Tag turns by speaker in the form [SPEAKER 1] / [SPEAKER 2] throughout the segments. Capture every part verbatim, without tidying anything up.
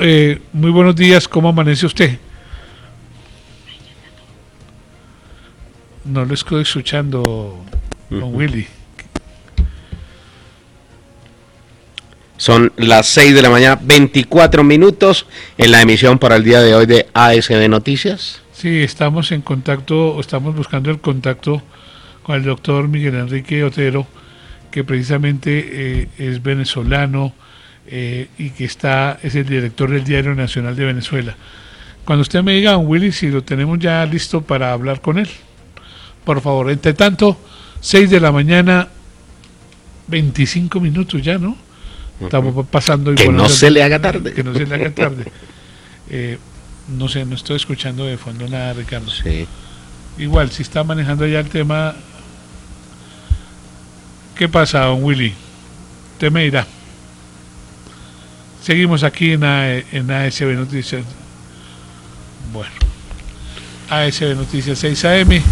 [SPEAKER 1] eh, muy buenos días, ¿cómo amanece usted? No lo estoy escuchando, don uh-huh. Willy.
[SPEAKER 2] Son las seis de la mañana, veinticuatro minutos en la emisión para el día de hoy de A S B Noticias.
[SPEAKER 1] Sí, estamos en contacto, estamos buscando el contacto con el doctor Miguel Enrique Otero, que precisamente eh, es venezolano eh, y que está es el director del Diario Nacional de Venezuela. Cuando usted me diga, don Willy, si lo tenemos ya listo para hablar con él, por favor. Entre tanto, seis de la mañana, veinticinco minutos ya, ¿no? Estamos pasando y
[SPEAKER 2] que no se le haga tarde
[SPEAKER 1] que no se le haga tarde eh, no sé, no estoy escuchando de fondo nada, Ricardo.
[SPEAKER 2] Sí.
[SPEAKER 1] Igual, si está manejando ya el tema, ¿qué pasa, don Willy? Usted me dirá. Seguimos aquí en, A, en A S B Noticias. Bueno, A S B Noticias seis A M.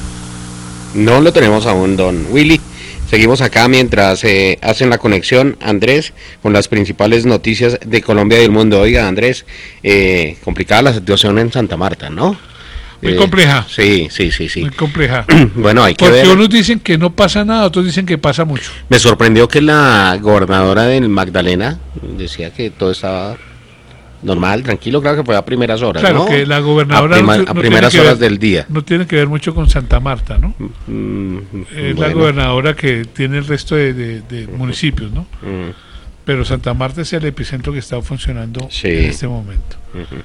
[SPEAKER 2] No lo tenemos aún, don Willy. Seguimos acá mientras eh, hacen la conexión, Andrés, con las principales noticias de Colombia y del mundo. Oiga, Andrés, eh, complicada la situación en Santa Marta, ¿no?
[SPEAKER 1] Muy
[SPEAKER 2] eh,
[SPEAKER 1] compleja.
[SPEAKER 2] Sí, sí, sí, sí.
[SPEAKER 1] Muy compleja.
[SPEAKER 2] Bueno, hay que
[SPEAKER 1] Porque
[SPEAKER 2] ver.
[SPEAKER 1] Porque unos dicen que no pasa nada, otros dicen que pasa mucho.
[SPEAKER 2] Me sorprendió que la gobernadora del Magdalena decía que todo estaba normal, tranquilo, claro que fue a primeras horas,
[SPEAKER 1] claro,
[SPEAKER 2] ¿no?
[SPEAKER 1] que la gobernadora
[SPEAKER 2] a, prima,
[SPEAKER 1] no, no
[SPEAKER 2] a primeras horas
[SPEAKER 1] ver,
[SPEAKER 2] del día.
[SPEAKER 1] No tiene que ver mucho con Santa Marta, ¿no?
[SPEAKER 2] Mm,
[SPEAKER 1] es
[SPEAKER 2] bueno.
[SPEAKER 1] la gobernadora que tiene el resto de, de, de uh-huh. municipios, ¿no? Uh-huh. Pero Santa Marta es el epicentro que está funcionando sí. en este momento. Uh-huh.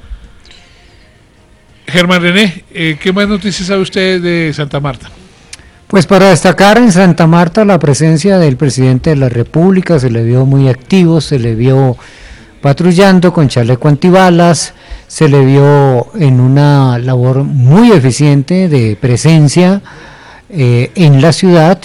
[SPEAKER 1] Germán René, eh, ¿qué más noticias sabe usted de Santa Marta?
[SPEAKER 3] Pues para destacar en Santa Marta la presencia del presidente de la República, se le vio muy activo, se le vio patrullando con chaleco antibalas, se le vio en una labor muy eficiente de presencia eh, en la ciudad.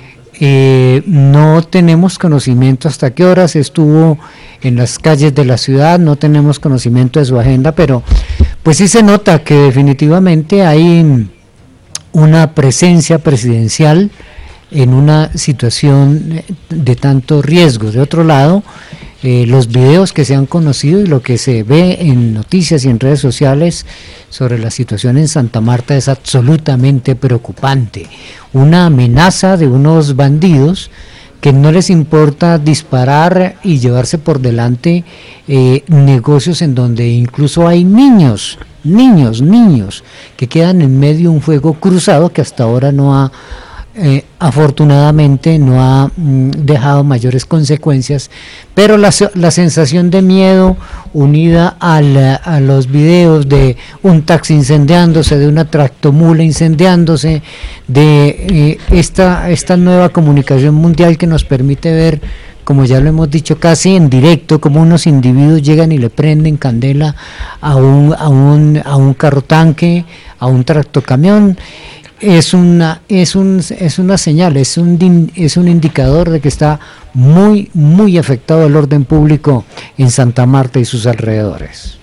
[SPEAKER 3] Eh, no tenemos conocimiento hasta qué horas estuvo en las calles de la ciudad, no tenemos conocimiento de su agenda, pero pues sí se nota que definitivamente hay una presencia presidencial en una situación de tanto riesgo. De otro lado, Eh, los videos que se han conocido y lo que se ve en noticias y en redes sociales sobre la situación en Santa Marta es absolutamente preocupante. Una amenaza de unos bandidos que no les importa disparar y llevarse por delante eh, negocios en donde incluso hay niños, niños, niños, que quedan en medio de un fuego cruzado que hasta ahora no ha Eh, afortunadamente no ha mm, dejado mayores consecuencias, pero la, la sensación de miedo unida al, a los videos de un taxi incendiándose, de una tractomula incendiándose, de eh, esta, esta nueva comunicación mundial que nos permite ver, como ya lo hemos dicho, casi en directo, como unos individuos llegan y le prenden candela a un, a un, a un carro tanque, a un tractocamión. Es una es un es una señal, es un es un indicador de que está muy muy afectado el orden público en Santa Marta y sus alrededores.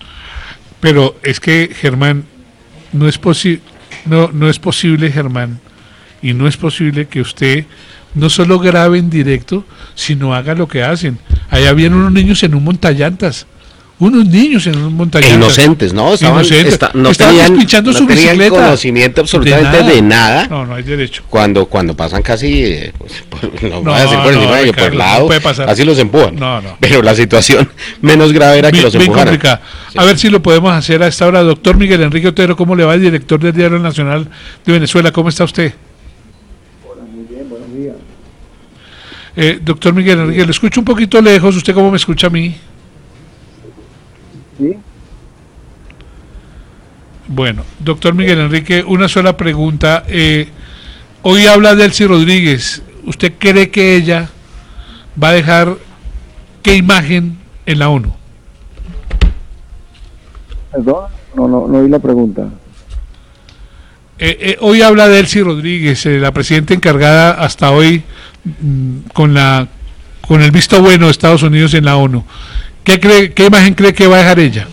[SPEAKER 1] Pero es que, Germán, no es posible no no es posible, Germán, y no es posible que usted no solo grabe en directo, sino haga lo que hacen. Allá habían unos niños en un montallantas. Unos niños en un montañero.
[SPEAKER 2] Inocentes, ¿no? Estaban,
[SPEAKER 1] Inocentes.
[SPEAKER 2] Está, no
[SPEAKER 1] Estaban
[SPEAKER 2] tenían,
[SPEAKER 1] despichando
[SPEAKER 2] no
[SPEAKER 1] su
[SPEAKER 2] tenían
[SPEAKER 1] bicicleta.
[SPEAKER 2] conocimiento absolutamente de nada. de nada.
[SPEAKER 1] No, no hay derecho.
[SPEAKER 2] Cuando cuando pasan casi, eh, pues, por, no,
[SPEAKER 1] no
[SPEAKER 2] voy a decir por
[SPEAKER 1] no,
[SPEAKER 2] encima de ellos, por el lado, no así los empujan.
[SPEAKER 1] No, no.
[SPEAKER 2] Pero la situación menos grave era que
[SPEAKER 1] bien,
[SPEAKER 2] los empujaran.
[SPEAKER 1] Complicada. Sí. A ver si lo podemos hacer a esta hora. Doctor Miguel Enrique Otero, ¿cómo le va, el director del Diario Nacional de Venezuela? ¿Cómo está usted?
[SPEAKER 4] Hola, muy bien, buenos días.
[SPEAKER 1] Eh, doctor Miguel Enrique, lo escucho un poquito lejos. ¿Usted cómo me escucha a mí?
[SPEAKER 4] Sí.
[SPEAKER 1] Bueno, doctor Miguel Enrique, una sola pregunta. Eh, hoy habla Delcy Rodríguez. ¿Usted cree que ella va a dejar qué imagen en la ONU?
[SPEAKER 4] Perdón, no, no, no oí la pregunta.
[SPEAKER 1] Eh, eh, hoy habla Delcy Rodríguez, eh, la presidenta encargada hasta hoy mmm, con la con el visto bueno de Estados Unidos en la ONU. ¿Qué cree, qué imagen cree que va a dejar ella?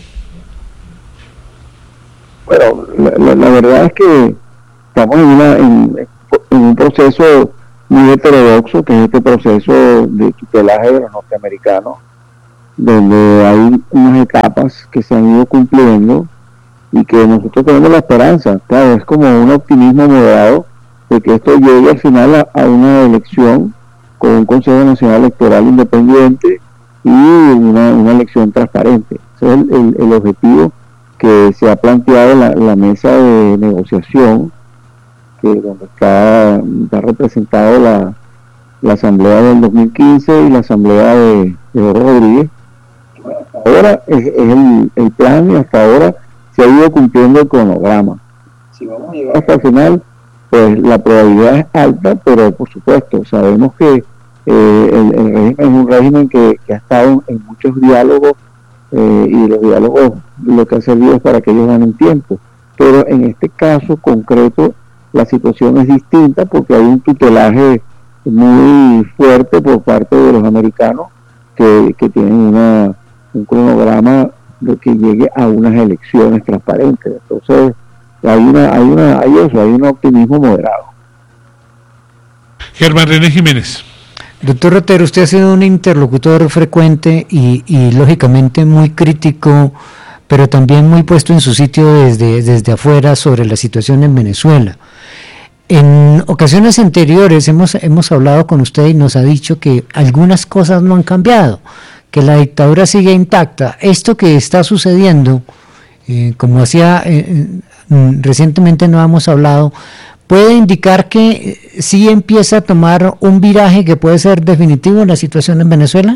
[SPEAKER 4] Bueno, la, la, la verdad es que estamos en, una, en, en un proceso muy heterodoxo, que es este proceso de tutelaje de los norteamericanos, donde hay unas etapas que se han ido cumpliendo y que nosotros tenemos la esperanza, claro, es como un optimismo moderado de que esto llegue al final a, a una elección con un Consejo Nacional Electoral independiente y una, una elección transparente. Ese es el, el, el objetivo que se ha planteado la, la mesa de negociación, que donde está, está representado la, la asamblea del dos mil quince y la asamblea de, de Rodríguez. Ahora es, es el, el plan y hasta ahora se ha ido cumpliendo el cronograma. Si vamos a llegar hasta el final, pues la probabilidad es alta, pero por supuesto sabemos que eh, el, el régimen es un régimen que, que ha estado en muchos diálogos eh, y los diálogos lo que ha servido es para que ellos ganen tiempo, pero en este caso concreto la situación es distinta porque hay un tutelaje muy fuerte por parte de los americanos que, que tienen una, un cronograma de que llegue a unas elecciones transparentes. Entonces hay una, hay una, hay eso, hay un optimismo moderado.
[SPEAKER 1] Germán René Jiménez.
[SPEAKER 3] Doctor Otero, usted ha sido un interlocutor frecuente y, y lógicamente muy crítico, pero también muy puesto en su sitio desde, desde afuera sobre la situación en Venezuela. En ocasiones anteriores hemos, hemos hablado con usted y nos ha dicho que algunas cosas no han cambiado, que la dictadura sigue intacta. Esto que está sucediendo, eh, como hacía eh, recientemente no hemos hablado, puede indicar que sí empieza a tomar un viraje que puede ser definitivo en la situación en Venezuela.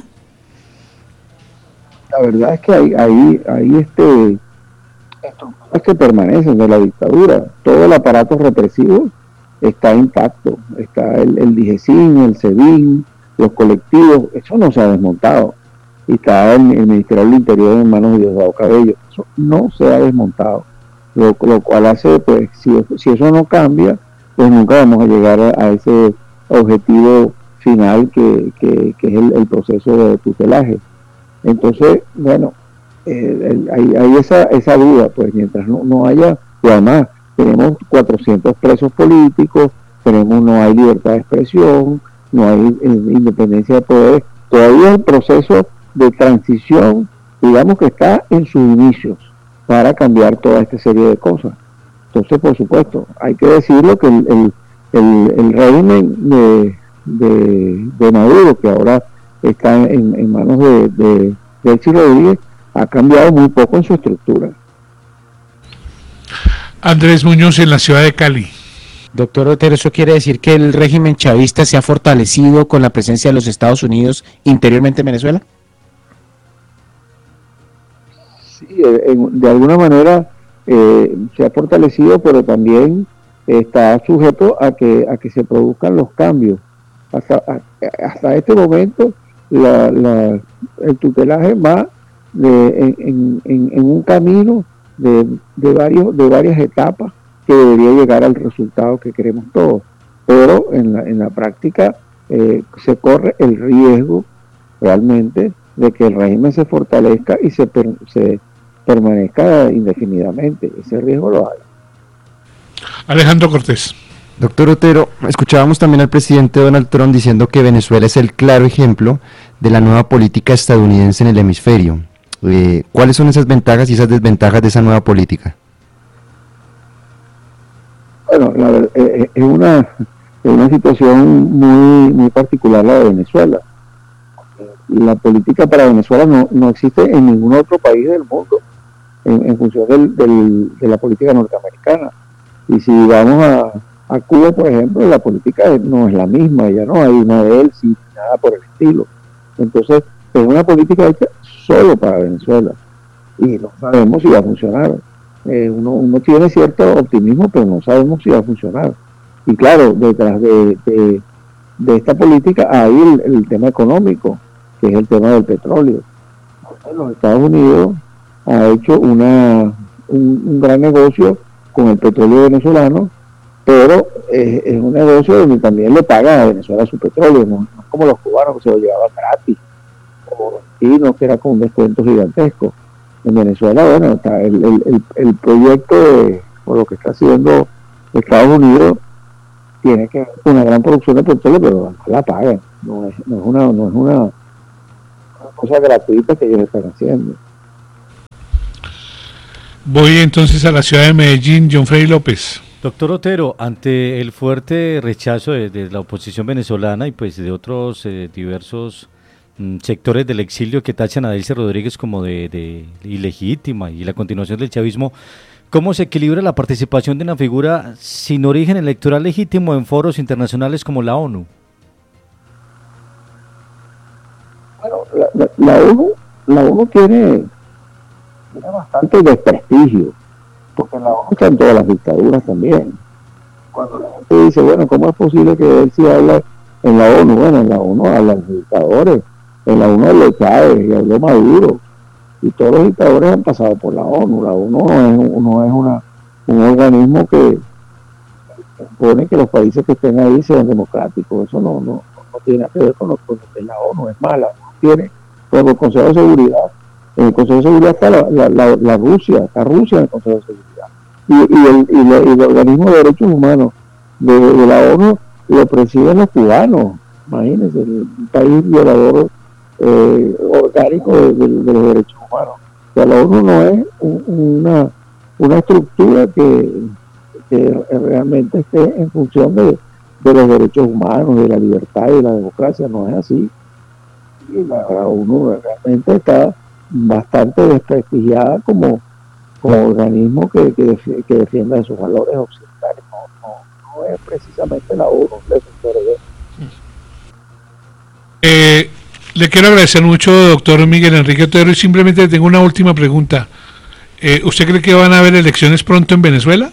[SPEAKER 4] La verdad es que hay, hay, hay este, estructuras que permanecen de la dictadura. Todo el aparato represivo está intacto. Está el, el DIGESIN, el SEBIN, los colectivos, eso no se ha desmontado. Y está el, el Ministerio del Interior en manos de Diosdado Cabello. Eso no se ha desmontado. Lo, lo cual hace, pues, si, si eso no cambia, pues nunca vamos a llegar a, a ese objetivo final que, que, que es el, el proceso de tutelaje. Entonces, bueno, eh, el, hay, hay esa, esa duda, pues mientras no, no haya, y además tenemos cuatrocientos presos políticos, tenemos no hay libertad de expresión, no hay eh, independencia de poderes, todavía el proceso de transición, digamos que está en sus inicios, para cambiar toda esta serie de cosas. Entonces, por supuesto, hay que decirlo que el, el, el, el régimen de, de, de Maduro, que ahora está en, en manos de, de, de Elchi Rodríguez, ha cambiado muy poco en su estructura.
[SPEAKER 1] Andrés Muñoz en la ciudad de Cali.
[SPEAKER 5] Doctor Otero, ¿eso quiere decir que el régimen chavista se ha fortalecido con la presencia de los Estados Unidos interiormente en Venezuela?
[SPEAKER 4] Sí, en, de alguna manera eh, se ha fortalecido, pero también está sujeto a que a que se produzcan los cambios. Hasta, a, hasta este momento la, la, el tutelaje va de, en, en, en un camino de, de, varios, de varias etapas que debería llegar al resultado que queremos todos, pero en la, en la práctica eh, se corre el riesgo realmente de que el régimen se fortalezca y se, per, se permanezca indefinidamente. Ese riesgo lo hay.
[SPEAKER 1] Alejandro Cortés.
[SPEAKER 6] Doctor Otero, escuchábamos también al presidente Donald Trump diciendo que Venezuela es el claro ejemplo de la nueva política estadounidense en el hemisferio. Eh, ¿Cuáles son esas ventajas y esas desventajas de esa nueva política?
[SPEAKER 4] Bueno, la, eh, es, una, es una situación muy, muy particular la de Venezuela. La política para Venezuela no, no existe en ningún otro país del mundo en, en función del, del, de la política norteamericana. Y si vamos a, a Cuba, por ejemplo, la política no es la misma, ya no hay una de él, sin nada por el estilo. Entonces, es una política hecha solo para Venezuela y no sabemos si va a funcionar. Eh, uno, uno tiene cierto optimismo, pero no sabemos si va a funcionar. Y claro, detrás de, de, de esta política hay el, el tema económico, que es el tema del petróleo. Los Estados Unidos ha hecho una un, un gran negocio con el petróleo venezolano, pero eh, es un negocio donde también le paga a Venezuela su petróleo, no, no es como los cubanos que se lo llevaban gratis, como los chinos que era con un descuento gigantesco. En Venezuela, bueno, está el, el, el, el proyecto de, por lo que está haciendo Estados Unidos, tiene que una gran producción de petróleo, pero no la pagan, no es, no es una no es una cosa gratuita que ellos están haciendo.
[SPEAKER 1] Voy entonces a la ciudad de Medellín, John Freddy López.
[SPEAKER 7] Doctor Otero, ante el fuerte rechazo de, de la oposición venezolana y pues de otros eh, diversos mm, sectores del exilio que tachan a Delcy Rodríguez como de, de ilegítima y la continuación del chavismo, ¿cómo se equilibra la participación de una figura sin origen electoral legítimo en foros internacionales como la ONU?
[SPEAKER 4] Bueno, la, la, la ONU, la ONU tiene, tiene bastante desprestigio, porque en la ONU están todas las dictaduras también. Cuando la gente dice, bueno, ¿cómo es posible que él sí habla en la ONU? Bueno, en la ONU hablan dictadores, en la ONU habló Chávez y habló Maduro, y todos los dictadores han pasado por la ONU. La ONU no es, no es una, un organismo que pone que los países que estén ahí sean democráticos. Eso no, no, no tiene nada que ver con lo, con lo que es la ONU. Es más, la ONU tiene, como el Consejo de Seguridad, en el Consejo de Seguridad está la, la, la, la Rusia, está Rusia en el Consejo de Seguridad. Y, y, el, y, la, y el organismo de derechos humanos de, de la ONU lo presiden los cubanos. Imagínense, el país violador eh, orgánico de, de, de los derechos humanos. O sea, la ONU no es un, una, una estructura que, que realmente esté en función de, de los derechos humanos, de la libertad y de la democracia. No es así. Y la, la ONU realmente está bastante desprestigiada como, como organismo que, que, defi que defienda esos valores occidentales. No, no, no es precisamente la ONU defensora de eso.
[SPEAKER 1] Eh, le quiero agradecer mucho, doctor Miguel Enrique Otero, y simplemente tengo una última pregunta. Eh, ¿Usted cree que van a haber elecciones pronto en Venezuela?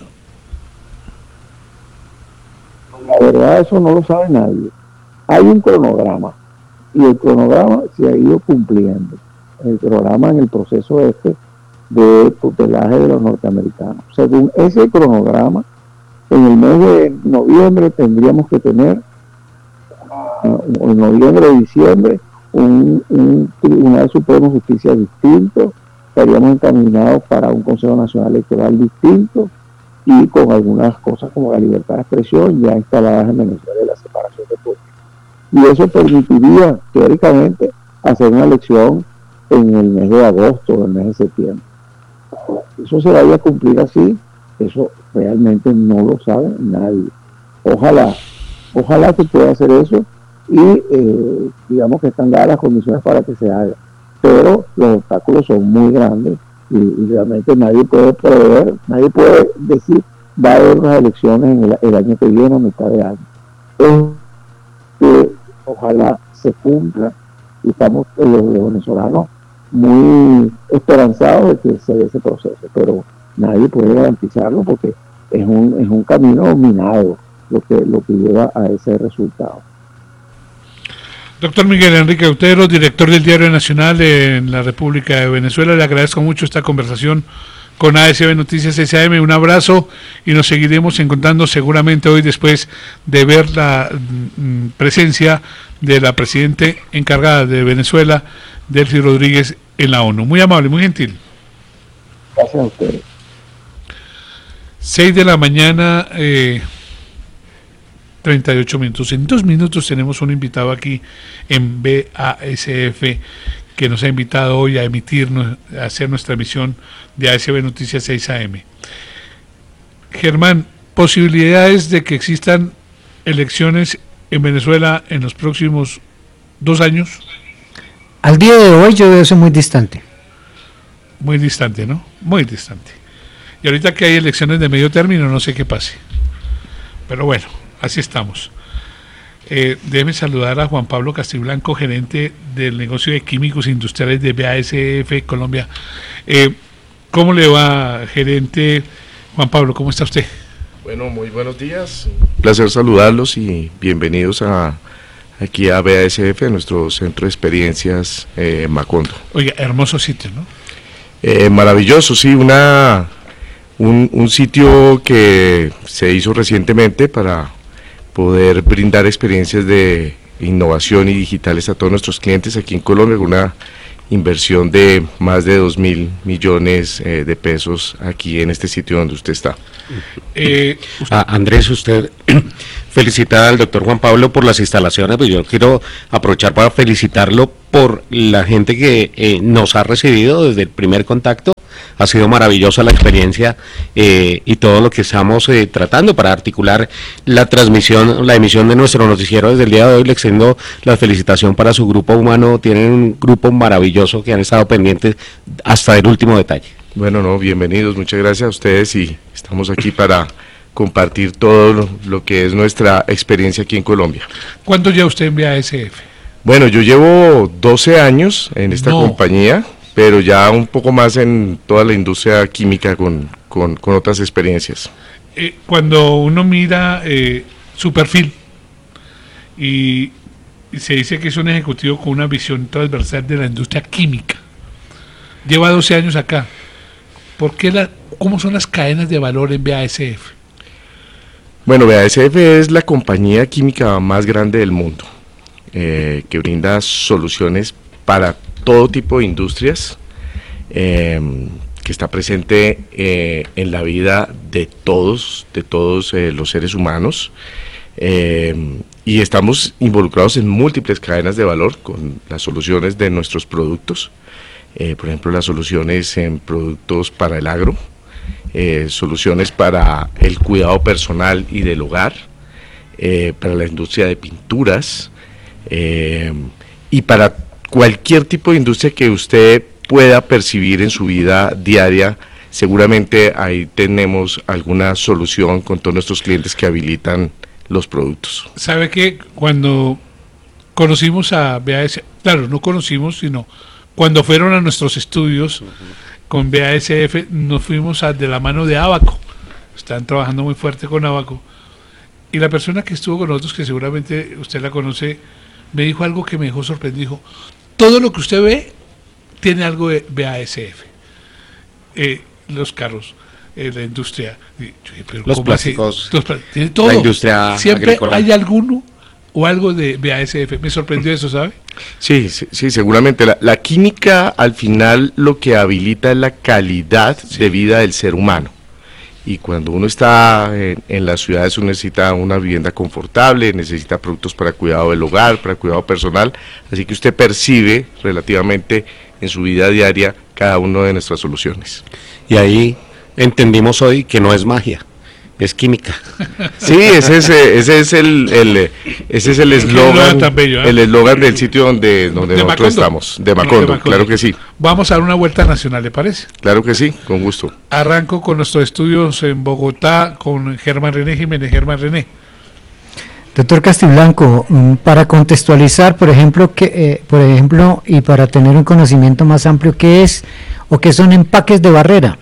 [SPEAKER 4] La verdad, eso no lo sabe nadie. Hay un cronograma, y el cronograma se ha ido cumpliendo. El programa en el proceso este de tutelaje de los norteamericanos. Según ese cronograma, en el mes de noviembre tendríamos que tener, uh, en noviembre o diciembre, un, un Tribunal Supremo de Justicia distinto, estaríamos encaminados para un Consejo Nacional Electoral distinto y con algunas cosas como la libertad de expresión ya instaladas en Venezuela y la separación de poderes. Y eso permitiría, teóricamente, hacer una elección en el mes de agosto o el mes de septiembre. Eso se vaya a cumplir así, eso realmente no lo sabe nadie. Ojalá, ojalá que pueda hacer eso y eh, digamos que están dadas las condiciones para que se haga. Pero los obstáculos son muy grandes y, y realmente nadie puede prever, nadie puede decir va a haber unas elecciones en el, el año que viene, a mitad de año. Es que ojalá se cumpla y estamos los, los venezolanos muy esperanzados de que se dé ese proceso, pero nadie puede garantizarlo porque es un es un camino minado lo que lo que lleva a ese resultado.
[SPEAKER 1] Doctor Miguel Enrique Otero, director del Diario Nacional en la República de Venezuela, le agradezco mucho esta conversación con A S B Noticias S A M. Un abrazo y nos seguiremos encontrando seguramente hoy después de ver la mm, presencia de la presidenta encargada de Venezuela, Delcy Rodríguez, en la ONU. Muy amable, muy gentil.
[SPEAKER 4] Gracias a ustedes.
[SPEAKER 1] seis de la mañana, eh, treinta y ocho minutos. En dos minutos tenemos un invitado aquí en B A S F que nos ha invitado hoy a emitirnos, a hacer nuestra emisión de A S B Noticias seis A M. Germán, ¿posibilidades de que existan elecciones en Venezuela en los próximos dos años?
[SPEAKER 3] Al día de hoy yo veo eso muy distante.
[SPEAKER 1] Muy distante, ¿no? Muy distante. Y ahorita que hay elecciones de medio término, no sé qué pase. Pero bueno, así estamos. Eh, déjeme saludar a Juan Pablo Castiblanco, gerente del negocio de químicos industriales de B A S F Colombia. Eh, ¿Cómo le va, gerente? Juan Pablo, ¿cómo está usted?
[SPEAKER 8] Bueno, muy buenos días. Un placer saludarlos y bienvenidos a aquí a B A S F, a nuestro centro de experiencias eh, Macondo.
[SPEAKER 1] Oiga, hermoso sitio, ¿no?
[SPEAKER 8] Eh, maravilloso, sí, una un, un sitio que se hizo recientemente para poder brindar experiencias de innovación y digitales a todos nuestros clientes aquí en Colombia, una inversión de más de dos mil millones eh, de pesos aquí en este sitio donde usted está.
[SPEAKER 2] Eh, ah, Andrés, usted felicita al doctor Juan Pablo por las instalaciones, pues yo quiero aprovechar para felicitarlo por la gente que eh, nos ha recibido desde el primer contacto. Ha sido maravillosa la experiencia eh, y todo lo que estamos eh, tratando para articular la transmisión, la emisión de nuestro noticiero desde el día de hoy. Le extiendo la felicitación para su grupo humano. Tienen un grupo maravilloso que han estado pendientes hasta el último detalle.
[SPEAKER 8] Bueno, no, bienvenidos, muchas gracias a ustedes y estamos aquí para compartir todo lo, lo que es nuestra experiencia aquí en Colombia.
[SPEAKER 1] ¿Cuánto lleva usted en B A S F?
[SPEAKER 8] Bueno, yo llevo doce años en esta
[SPEAKER 1] no.
[SPEAKER 8] compañía, pero ya un poco más en toda la industria química con, con, con otras experiencias.
[SPEAKER 1] Eh, cuando uno mira eh, su perfil y, y se dice que es un ejecutivo con una visión transversal de la industria química, lleva doce años acá, ¿por qué la, cómo son las cadenas de valor en B A S F?
[SPEAKER 8] Bueno, B A S F es la compañía química más grande del mundo, eh, que brinda soluciones para todo tipo de industrias, eh, que está presente eh, en la vida de todos, de todos eh, los seres humanos, eh, y estamos involucrados en múltiples cadenas de valor con las soluciones de nuestros productos, eh, por ejemplo las soluciones en productos para el agro, eh, soluciones para el cuidado personal y del hogar, eh, para la industria de pinturas, eh, y para cualquier tipo de industria que usted pueda percibir en su vida diaria. Seguramente ahí tenemos alguna solución con todos nuestros clientes que habilitan los productos.
[SPEAKER 1] ¿Sabe que cuando conocimos a B A S F, claro, no conocimos, sino cuando fueron a nuestros estudios uh-huh. con B A S F, nos fuimos a, de la mano de Abaco, están trabajando muy fuerte con Abaco, y la persona que estuvo con nosotros, que seguramente usted la conoce, me dijo algo que me dejó sorprendido. Dijo: todo lo que usted ve tiene algo de B A S F. Eh, los carros, eh, la industria, yo dije, pero
[SPEAKER 2] los plásticos,
[SPEAKER 1] los, tiene todo.
[SPEAKER 2] La industria
[SPEAKER 1] siempre
[SPEAKER 2] agrícola.
[SPEAKER 1] Hay alguno o algo de B A S F. Me sorprendió eso, ¿sabe?
[SPEAKER 8] Sí, sí, sí, seguramente. La, la química al final lo que habilita es la calidad sí. de vida del ser humano. Y cuando uno está en, en las ciudades, uno necesita una vivienda confortable, necesita productos para cuidado del hogar, para cuidado personal, así que usted percibe relativamente en su vida diaria cada una de nuestras soluciones.
[SPEAKER 2] Y ahí entendimos hoy que no es magia, es química.
[SPEAKER 8] Sí, ese es, ese es el, el ese es el eslogan, ¿eh? el eslogan del sitio donde, donde nosotros Macondo. estamos, de Macondo, de Macondo, claro que sí.
[SPEAKER 1] Vamos a dar una vuelta nacional, ¿le parece?
[SPEAKER 8] Claro que sí, con gusto.
[SPEAKER 1] Arranco con nuestros estudios en Bogotá con Germán René Jiménez. Germán René.
[SPEAKER 3] Doctor Castiblanco, para contextualizar, por ejemplo, que, eh, por ejemplo, y para tener un conocimiento más amplio, ¿qué es o qué son empaques de barrera?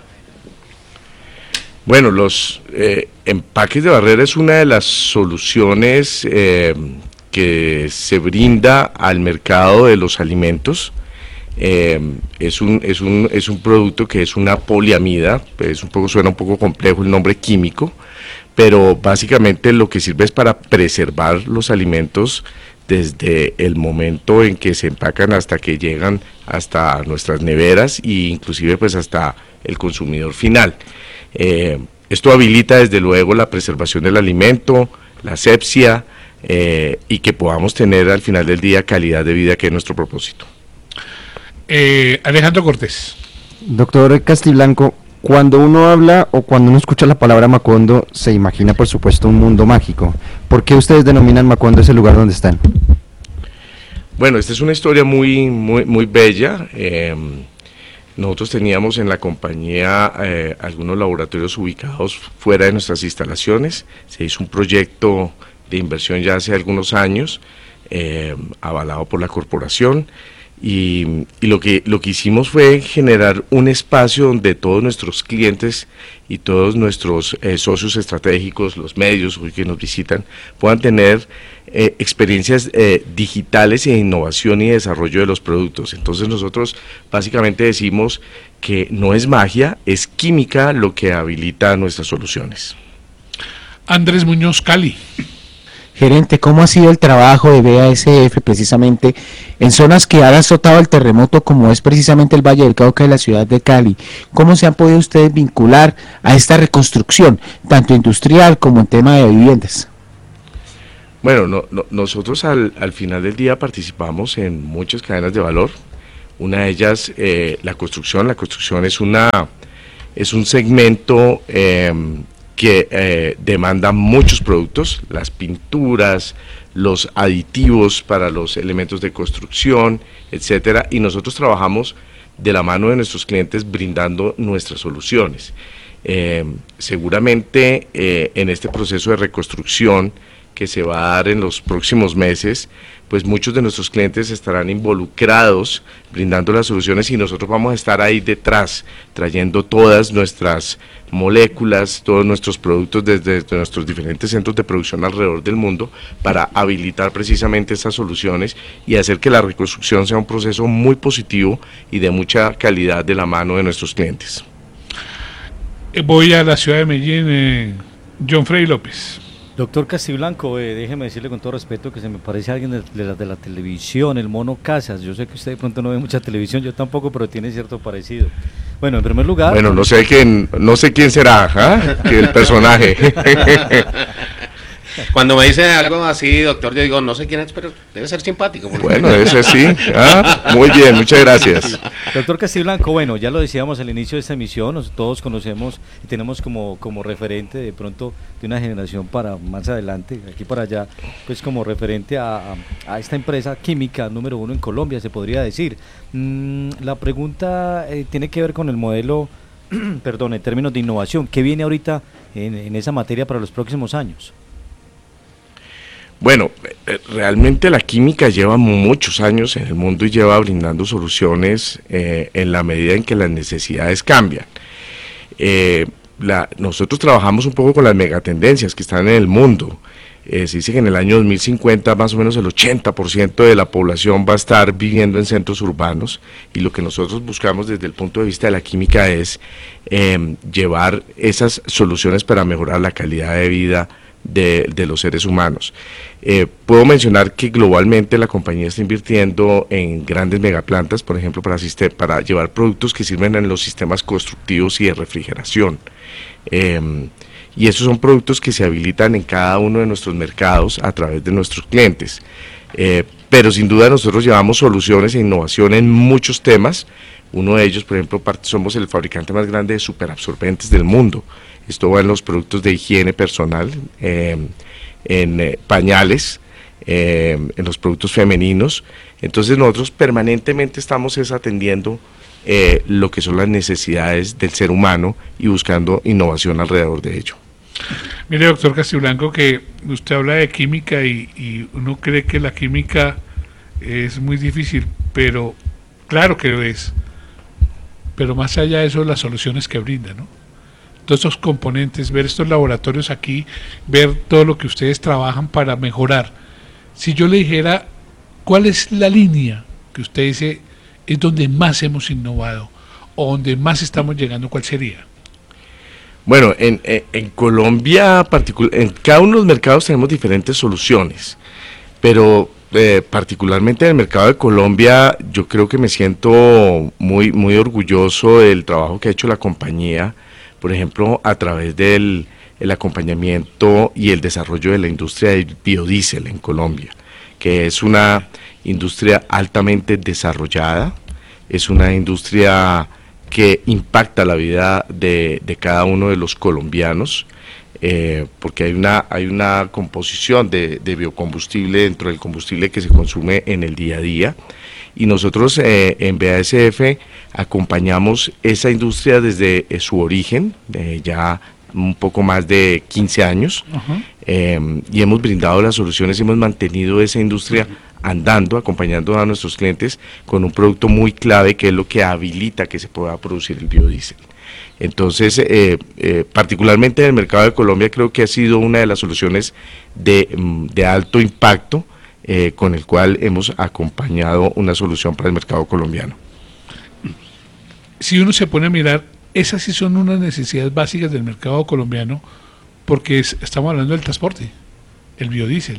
[SPEAKER 8] Bueno, los eh, empaques de barrera es una de las soluciones eh, que se brinda al mercado de los alimentos. Eh, es un es un es un producto que es una poliamida, es un poco suena un poco complejo el nombre químico, pero básicamente lo que sirve es para preservar los alimentos desde el momento en que se empacan hasta que llegan hasta nuestras neveras e inclusive pues hasta el consumidor final. Eh, esto habilita desde luego la preservación del alimento, la asepsia eh, y que podamos tener al final del día calidad de vida, que es nuestro propósito.
[SPEAKER 1] Eh, Alejandro Cortés.
[SPEAKER 6] Doctor Castiblanco, cuando uno habla o cuando uno escucha la palabra Macondo, se imagina por supuesto un mundo mágico. ¿Por qué ustedes denominan Macondo ese lugar donde están?
[SPEAKER 8] Bueno, esta es una historia muy, muy, muy bella. Eh, Nosotros teníamos en la compañía eh, algunos laboratorios ubicados fuera de nuestras instalaciones. Se hizo un proyecto de inversión ya hace algunos años, eh, avalado por la corporación, y, y lo que lo que hicimos fue generar un espacio donde todos nuestros clientes y todos nuestros eh, socios estratégicos, los medios que nos visitan, puedan tener eh, experiencias eh, digitales e innovación y desarrollo de los productos. Entonces nosotros básicamente decimos que no es magia, es química lo que habilita nuestras soluciones.
[SPEAKER 1] Andrés Muñoz Cali.
[SPEAKER 5] Gerente, ¿cómo ha sido el trabajo de B A S F precisamente en zonas que han azotado el terremoto, como es precisamente el Valle del Cauca y la ciudad de Cali? ¿Cómo se han podido ustedes vincular a esta reconstrucción, tanto industrial como en tema de viviendas?
[SPEAKER 8] Bueno, no, no, nosotros al, al final del día participamos en muchas cadenas de valor. Una de ellas, eh, la construcción. La construcción es, una, es un segmento eh, que eh, demanda muchos productos, las pinturas, los aditivos para los elementos de construcción, etcétera, y nosotros trabajamos de la mano de nuestros clientes brindando nuestras soluciones. Eh, seguramente eh, en este proceso de reconstrucción que se va a dar en los próximos meses, pues muchos de nuestros clientes estarán involucrados brindando las soluciones y nosotros vamos a estar ahí detrás, trayendo todas nuestras moléculas, todos nuestros productos desde, desde nuestros diferentes centros de producción alrededor del mundo para habilitar precisamente estas soluciones y hacer que la reconstrucción sea un proceso muy positivo y de mucha calidad de la mano de nuestros clientes.
[SPEAKER 1] Voy a la ciudad de Medellín, eh, John Freddy López.
[SPEAKER 7] Doctor Castiblanco, eh, déjeme decirle con todo respeto que se me parece a alguien de, de, la, de la televisión, el Mono Casas. Yo sé que usted de pronto no ve mucha televisión, yo tampoco, pero tiene cierto parecido. Bueno, en primer lugar...
[SPEAKER 8] Bueno, no sé quién, no sé quién será, ¿eh? Que el personaje.
[SPEAKER 2] Cuando me dice algo así, doctor, yo digo, no sé quién es, pero debe ser simpático.
[SPEAKER 8] Bueno, ese sí. ¿Ah? Muy bien, muchas gracias.
[SPEAKER 7] Doctor Castiblanco, bueno, ya lo decíamos al inicio de esta emisión, nos, todos conocemos y tenemos como, como referente de pronto de una generación para más adelante, aquí para allá, pues como referente a, a, a esta empresa química número uno en Colombia, se podría decir. Mm, la pregunta eh, tiene que ver con el modelo, perdón, en términos de innovación, ¿qué viene ahorita en, en esa materia para los próximos años?
[SPEAKER 8] Bueno, realmente la química lleva muchos años en el mundo y lleva brindando soluciones eh, en la medida en que las necesidades cambian. Eh, la, nosotros trabajamos un poco con las megatendencias que están en el mundo. Eh, se dice que en el año dos mil cincuenta más o menos el ochenta por ciento de la población va a estar viviendo en centros urbanos y lo que nosotros buscamos desde el punto de vista de la química es eh, llevar esas soluciones para mejorar la calidad de vida De, de los seres humanos. Eh, puedo mencionar que globalmente la compañía está invirtiendo en grandes megaplantas, por ejemplo, para, para llevar productos que sirven en los sistemas constructivos y de refrigeración. Eh, y esos son productos que se habilitan en cada uno de nuestros mercados a través de nuestros clientes. Eh, pero sin duda nosotros llevamos soluciones e innovación en muchos temas. Uno de ellos, por ejemplo, somos el fabricante más grande de superabsorbentes del mundo. Esto va en los productos de higiene personal, eh, en eh, pañales, eh, en los productos femeninos. Entonces nosotros permanentemente estamos es atendiendo eh, lo que son las necesidades del ser humano y buscando innovación alrededor de ello.
[SPEAKER 1] Mire, doctor Castiblanco, que usted habla de química y, y uno cree que la química es muy difícil, pero claro que lo es. Pero más allá de eso, las soluciones que brinda, ¿no? Todos estos componentes, ver estos laboratorios aquí, ver todo lo que ustedes trabajan para mejorar. Si yo le dijera, ¿cuál es la línea que usted dice es donde más hemos innovado o donde más estamos llegando, cuál sería?
[SPEAKER 8] Bueno, en, en, en Colombia, en cada uno de los mercados tenemos diferentes soluciones, pero eh, particularmente en el mercado de Colombia yo creo que me siento muy, muy orgulloso del trabajo que ha hecho la compañía, por ejemplo, a través del el acompañamiento y el desarrollo de la industria del biodiesel en Colombia, que es una industria altamente desarrollada, es una industria que impacta la vida de, de cada uno de los colombianos, eh, porque hay una, hay una composición de, de biocombustible dentro del combustible que se consume en el día a día, y nosotros eh, en B A S F acompañamos esa industria desde eh, su origen, eh, ya un poco más de quince años, uh-huh. eh, y hemos brindado las soluciones, hemos mantenido esa industria andando, acompañando a nuestros clientes con un producto muy clave que es lo que habilita que se pueda producir el biodiesel. Entonces, eh, eh, particularmente en el mercado de Colombia creo que ha sido una de las soluciones de, de alto impacto eh, con el cual hemos acompañado una solución para el mercado colombiano.
[SPEAKER 1] Si uno se pone a mirar, esas sí son unas necesidades básicas del mercado colombiano, porque es, estamos hablando del transporte. el biodiesel.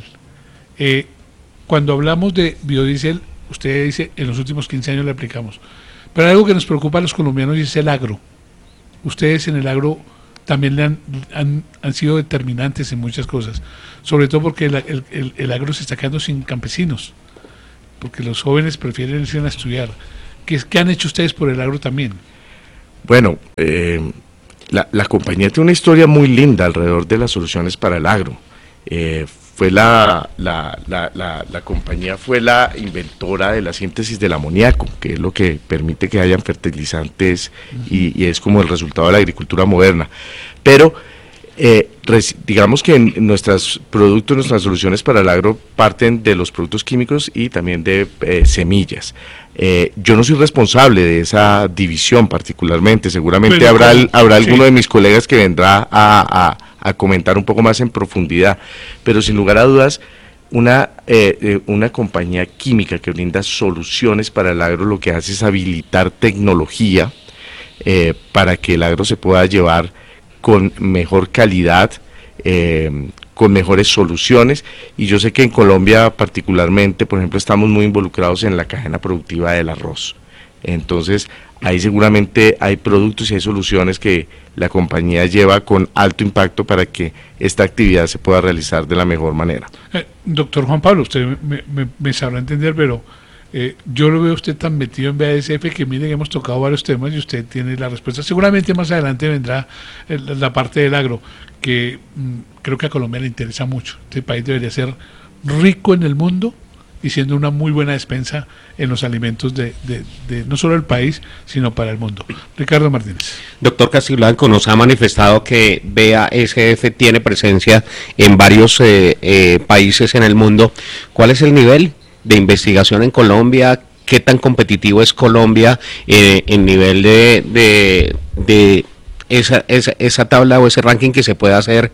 [SPEAKER 1] Eh, cuando hablamos de biodiesel, usted dice, en los últimos quince años le aplicamos. Pero hay algo que nos preocupa a los colombianos y es el agro. Ustedes en el agro también le han, han, han sido determinantes en muchas cosas, sobre todo porque el, el, el, el agro se está quedando sin campesinos, porque los jóvenes prefieren irse a estudiar. ¿Qué, qué han hecho ustedes por el agro también?
[SPEAKER 8] Bueno, eh, la, la compañía tiene una historia muy linda alrededor de las soluciones para el agro. Eh, fue la, la, la, la, la compañía fue la inventora de la síntesis del amoníaco, que es lo que permite que hayan fertilizantes y, y es como el resultado de la agricultura moderna. Pero eh, res, digamos que en nuestros productos, nuestras soluciones para el agro parten de los productos químicos y también de eh, semillas. Eh, yo no soy responsable de esa división particularmente, seguramente Pero, habrá, el, habrá sí. alguno de mis colegas que vendrá a... a a comentar un poco más en profundidad, pero sin lugar a dudas, una, eh, eh, una compañía química que brinda soluciones para el agro lo que hace es habilitar tecnología eh, para que el agro se pueda llevar con mejor calidad, eh, con mejores soluciones, y yo sé que en Colombia particularmente, por ejemplo, estamos muy involucrados en la cadena productiva del arroz. Entonces, ahí seguramente hay productos y hay soluciones que la compañía lleva con alto impacto para que esta actividad se pueda realizar de la mejor manera.
[SPEAKER 1] Eh, doctor Juan Pablo, usted me, me, me sabrá entender, pero eh, yo lo veo usted tan metido en B A S F que mire que hemos tocado varios temas y usted tiene la respuesta. Seguramente más adelante vendrá el, la parte del agro, que mm, creo que a Colombia le interesa mucho. Este país debería ser rico en el mundo y siendo una muy buena despensa en los alimentos de, de, de no solo el país, sino para el mundo. Ricardo Martínez.
[SPEAKER 2] Doctor Castiblanco, nos ha manifestado que B A S F tiene presencia en varios eh, eh, países en el mundo. ¿Cuál es el nivel de investigación en Colombia? ¿Qué tan competitivo es Colombia eh, en nivel de, de, de esa, esa, esa tabla o ese ranking que se puede hacer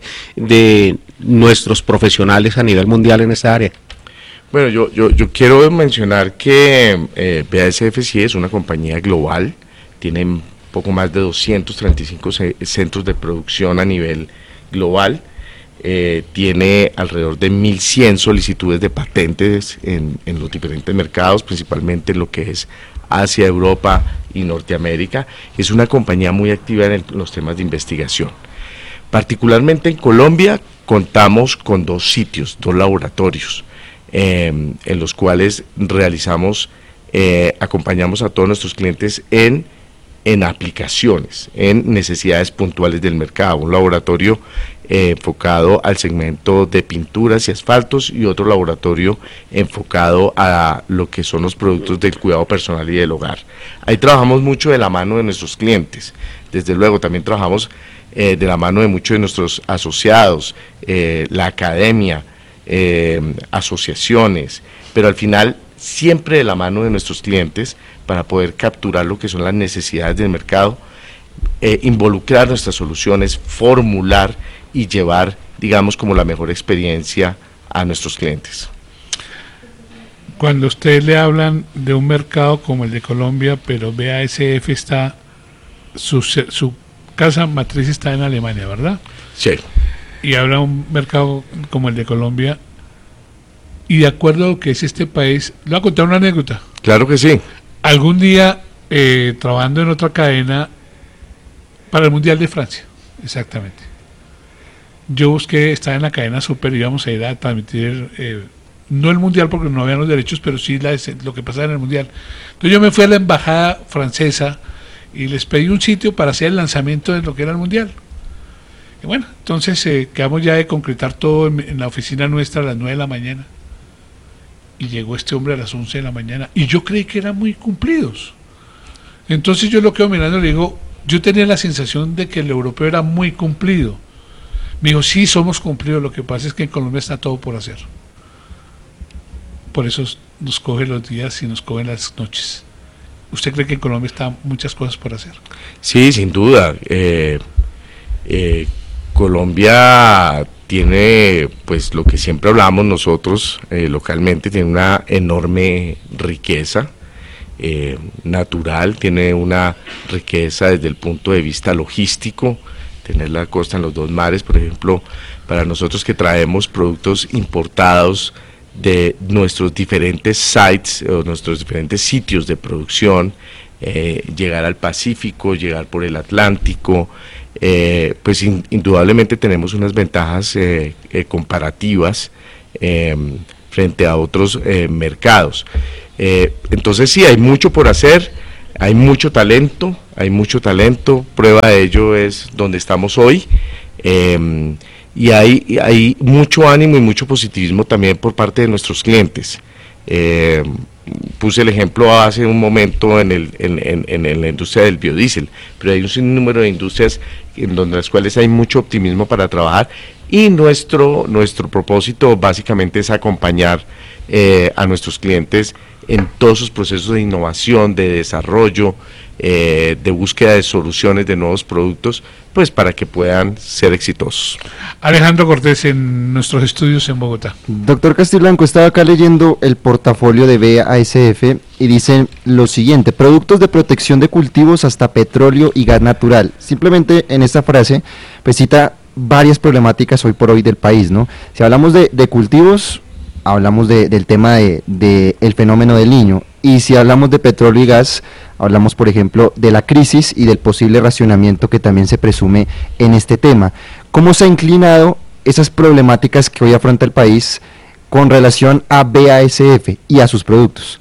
[SPEAKER 2] de nuestros profesionales a nivel mundial en esta área?
[SPEAKER 8] Bueno, yo, yo, yo quiero mencionar que eh, B A S F sí es una compañía global, tiene un poco más de doscientos treinta y cinco centros de producción a nivel global, eh, tiene alrededor de mil cien solicitudes de patentes en, en los diferentes mercados, principalmente en lo que es Asia, Europa y Norteamérica. Es una compañía muy activa en, el, en los temas de investigación. Particularmente en Colombia contamos con dos sitios, dos laboratorios, Eh, en los cuales realizamos, eh, acompañamos a todos nuestros clientes en, en aplicaciones, en necesidades puntuales del mercado. Un laboratorio eh, enfocado al segmento de pinturas y asfaltos y otro laboratorio enfocado a lo que son los productos del cuidado personal y del hogar. Ahí trabajamos mucho de la mano de nuestros clientes. Desde luego también trabajamos eh, de la mano de muchos de nuestros asociados, eh, la academia, Eh, asociaciones, pero al final siempre de la mano de nuestros clientes para poder capturar lo que son las necesidades del mercado, eh, involucrar nuestras soluciones, formular y llevar, digamos, como la mejor experiencia a nuestros clientes.
[SPEAKER 1] Cuando usted le hablan de un mercado como el de Colombia, pero B A S F está, su, su casa matriz está en Alemania, ¿verdad?
[SPEAKER 8] Sí.
[SPEAKER 1] Y habla de un mercado como el de Colombia, y de acuerdo a lo que es este país, le voy a contar una anécdota.
[SPEAKER 8] Claro que sí.
[SPEAKER 1] Algún día, eh, trabajando en otra cadena, para el Mundial de Francia, exactamente, yo busqué, estaba en la cadena Super, íbamos a ir a transmitir, eh, no el Mundial porque no habían los derechos, pero sí la, lo que pasaba en el Mundial. Entonces yo me fui a la embajada francesa y les pedí un sitio para hacer el lanzamiento de lo que era el Mundial. Y bueno, entonces eh, quedamos ya de concretar todo en, en la oficina nuestra a las nueve de la mañana. Y llegó este hombre a las once de la mañana. Y yo creí que eran muy cumplidos. Entonces yo lo quedo mirando y le digo, yo tenía la sensación de que el europeo era muy cumplido. Me dijo, sí, somos cumplidos, lo que pasa es que en Colombia está todo por hacer. Por eso nos coge los días y nos cogen las noches. ¿Usted cree que en Colombia están muchas cosas por hacer?
[SPEAKER 8] Sí, sin duda. Eh, eh, Colombia tiene, pues lo que siempre hablamos nosotros eh, localmente, tiene una enorme riqueza eh, natural, tiene una riqueza desde el punto de vista logístico, tener la costa en los dos mares, por ejemplo, para nosotros que traemos productos importados de nuestros diferentes sites o nuestros diferentes sitios de producción, eh, llegar al Pacífico, llegar por el Atlántico, eh, pues in, indudablemente tenemos unas ventajas eh, eh, comparativas eh, frente a otros eh, mercados. Eh, entonces sí, hay mucho por hacer, hay mucho talento, hay mucho talento, prueba de ello es donde estamos hoy, eh, y hay, hay mucho ánimo y mucho positivismo también por parte de nuestros clientes. Eh, puse el ejemplo hace un momento en, el, en, en, en la industria del biodiesel, pero hay un sinnúmero de industrias en donde las cuales hay mucho optimismo para trabajar, y nuestro, nuestro propósito básicamente es acompañar eh, a nuestros clientes en todos sus procesos de innovación, de desarrollo, eh, de búsqueda de soluciones de nuevos productos, pues para que puedan ser exitosos.
[SPEAKER 1] Alejandro Cortés, en nuestros estudios en Bogotá.
[SPEAKER 6] Doctor Castiblanco, estaba acá leyendo el portafolio de B A S F y dice lo siguiente: productos de protección de cultivos hasta petróleo y gas natural. Simplemente en esta frase pues cita varias problemáticas hoy por hoy del país, ¿no? Si hablamos de, de cultivos, hablamos de, del tema de, de el fenómeno del Niño, y si hablamos de petróleo y gas, hablamos por ejemplo de la crisis y del posible racionamiento que también se presume en este tema. ¿Cómo se ha inclinado esas problemáticas que hoy afronta el país con relación a B A S F y a sus productos?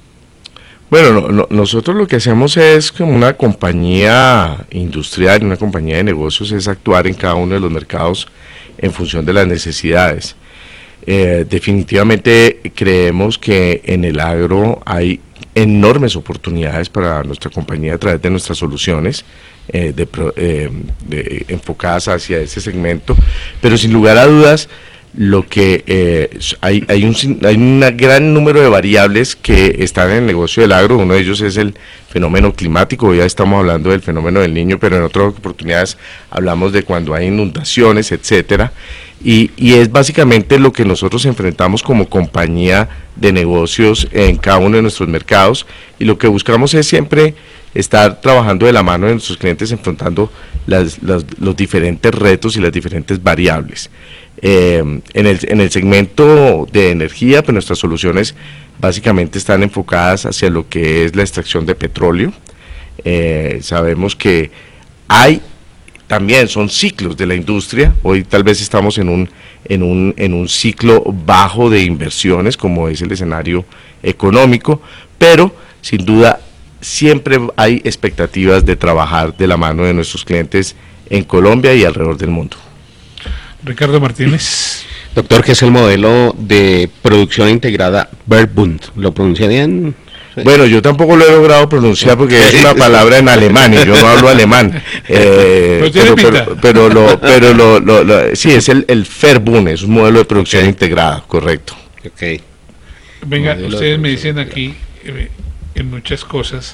[SPEAKER 8] Bueno, no, no, nosotros lo que hacemos es, como una compañía industrial, una compañía de negocios, es actuar en cada uno de los mercados en función de las necesidades. Eh, definitivamente creemos que en el agro hay enormes oportunidades para nuestra compañía a través de nuestras soluciones eh, de, eh, de, enfocadas hacia ese segmento, pero sin lugar a dudas lo que eh, hay, hay, un, hay un gran número de variables que están en el negocio del agro. Uno de ellos es el fenómeno climático. Ya estamos hablando del fenómeno del Niño, pero en otras oportunidades hablamos de cuando hay inundaciones, etcétera. Y, y es básicamente lo que nosotros enfrentamos como compañía de negocios en cada uno de nuestros mercados, y lo que buscamos es siempre estar trabajando de la mano de nuestros clientes, enfrentando las, las, los diferentes retos y las diferentes variables. Eh, en, el, en el segmento de energía, pues nuestras soluciones básicamente están enfocadas hacia lo que es la extracción de petróleo. Eh, sabemos que hay también, son ciclos de la industria. Hoy tal vez estamos en un, en un, en un ciclo bajo de inversiones, como es el escenario económico, pero sin duda siempre hay expectativas de trabajar de la mano de nuestros clientes en Colombia y alrededor del mundo.
[SPEAKER 1] Ricardo Martínez.
[SPEAKER 2] Doctor, ¿qué es el modelo de producción integrada Verbund? ¿Lo pronuncié bien? Sí.
[SPEAKER 8] Bueno, yo tampoco lo he logrado pronunciar porque es una palabra en alemán y yo no hablo alemán. Eh, pero, pero, pero, lo, pero lo, lo, lo, sí, es el, el Verbund, es un modelo de producción okay. integrada, correcto.
[SPEAKER 2] Okay.
[SPEAKER 1] Venga, modelo ustedes me dicen aquí eh, en muchas cosas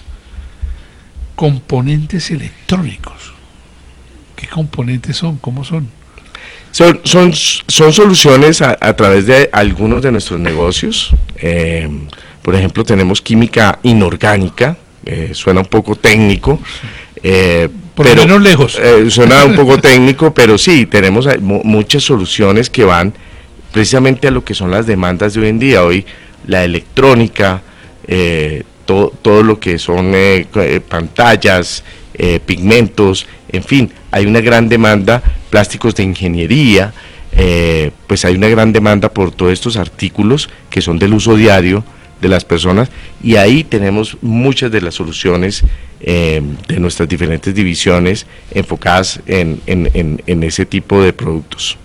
[SPEAKER 1] componentes electrónicos. ¿Qué componentes son? ¿Cómo son?
[SPEAKER 8] Son, son, son soluciones a, a través de algunos de nuestros negocios. Eh, por ejemplo, tenemos química inorgánica, eh, suena un poco técnico. Eh,
[SPEAKER 1] por
[SPEAKER 8] pero,
[SPEAKER 1] lo menos lejos.
[SPEAKER 8] Eh, suena un poco técnico, pero sí, tenemos muchas soluciones que van precisamente a lo que son las demandas de hoy en día. Hoy la electrónica, eh, to, todo lo que son eh, pantallas, eh, pigmentos, en fin, hay una gran demanda, plásticos de ingeniería, eh, pues hay una gran demanda por todos estos artículos que son del uso diario de las personas, y ahí tenemos muchas de las soluciones eh, de nuestras diferentes divisiones enfocadas en, en, en, en ese tipo de productos.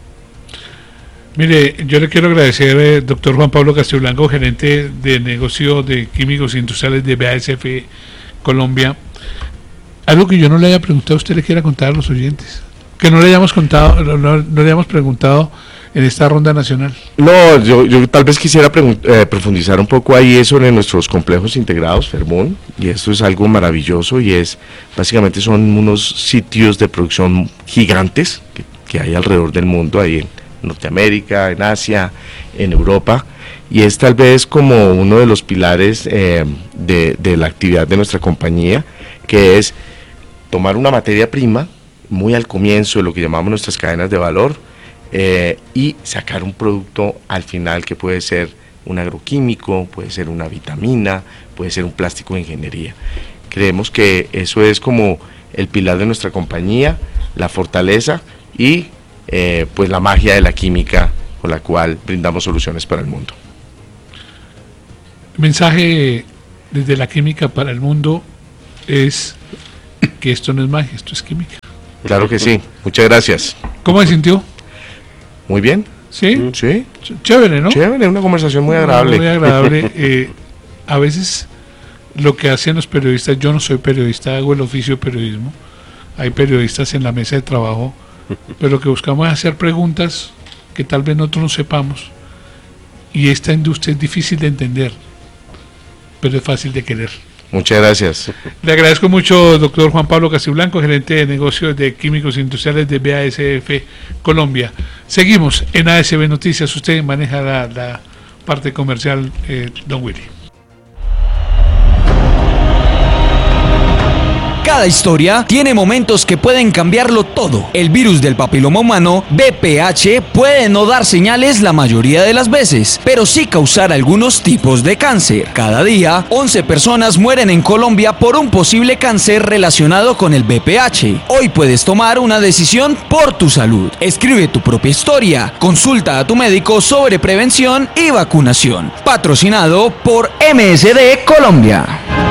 [SPEAKER 1] Mire, yo le quiero agradecer, eh, doctor Juan Pablo Castiblanco, gerente de negocio de químicos industriales de B A S F Colombia. Algo que yo no le haya preguntado, usted le quiera contar a los oyentes, que no le hayamos contado, no, no, no le hayamos preguntado en esta ronda nacional.
[SPEAKER 8] No, yo, yo tal vez quisiera eh, profundizar un poco ahí eso en nuestros complejos integrados, Verbund, y esto es algo maravilloso, y es, básicamente son unos sitios de producción gigantes que, que hay alrededor del mundo, ahí en Norteamérica, en Asia, en Europa, y es tal vez como uno de los pilares eh, de, de la actividad de nuestra compañía, que es tomar una materia prima muy al comienzo de lo que llamamos nuestras cadenas de valor, eh, y sacar un producto al final que puede ser un agroquímico, puede ser una vitamina, puede ser un plástico de ingeniería. Creemos que eso es como el pilar de nuestra compañía, la fortaleza y eh, pues la magia de la química con la cual brindamos soluciones para el mundo.
[SPEAKER 1] El mensaje desde la química para el mundo es que esto no es magia, esto es química.
[SPEAKER 8] Claro que sí, muchas gracias.
[SPEAKER 1] ¿Cómo se sintió?
[SPEAKER 8] Muy bien.
[SPEAKER 1] ¿Sí?
[SPEAKER 8] Sí.
[SPEAKER 1] Chévere, ¿no?
[SPEAKER 8] Chévere, una conversación muy agradable.
[SPEAKER 1] Muy agradable. eh, a veces lo que hacen los periodistas, yo no soy periodista, hago el oficio de periodismo, hay periodistas en la mesa de trabajo, pero lo que buscamos es hacer preguntas que tal vez nosotros no sepamos, y esta industria es difícil de entender, pero es fácil de querer.
[SPEAKER 8] Muchas gracias.
[SPEAKER 1] Le agradezco mucho, doctor Juan Pablo Castiblanco, gerente de negocios de químicos industriales de B A S F Colombia. Seguimos en A S B Noticias. Usted maneja la, la parte comercial, eh, don Willy.
[SPEAKER 9] Cada historia tiene momentos que pueden cambiarlo todo. El virus del papiloma humano, B P H, puede no dar señales la mayoría de las veces, pero sí causar algunos tipos de cáncer. Cada día, once personas mueren en Colombia por un posible cáncer relacionado con el B P H. Hoy puedes tomar una decisión por tu salud. Escribe tu propia historia. Consulta a tu médico sobre prevención y vacunación. Patrocinado por M S D Colombia.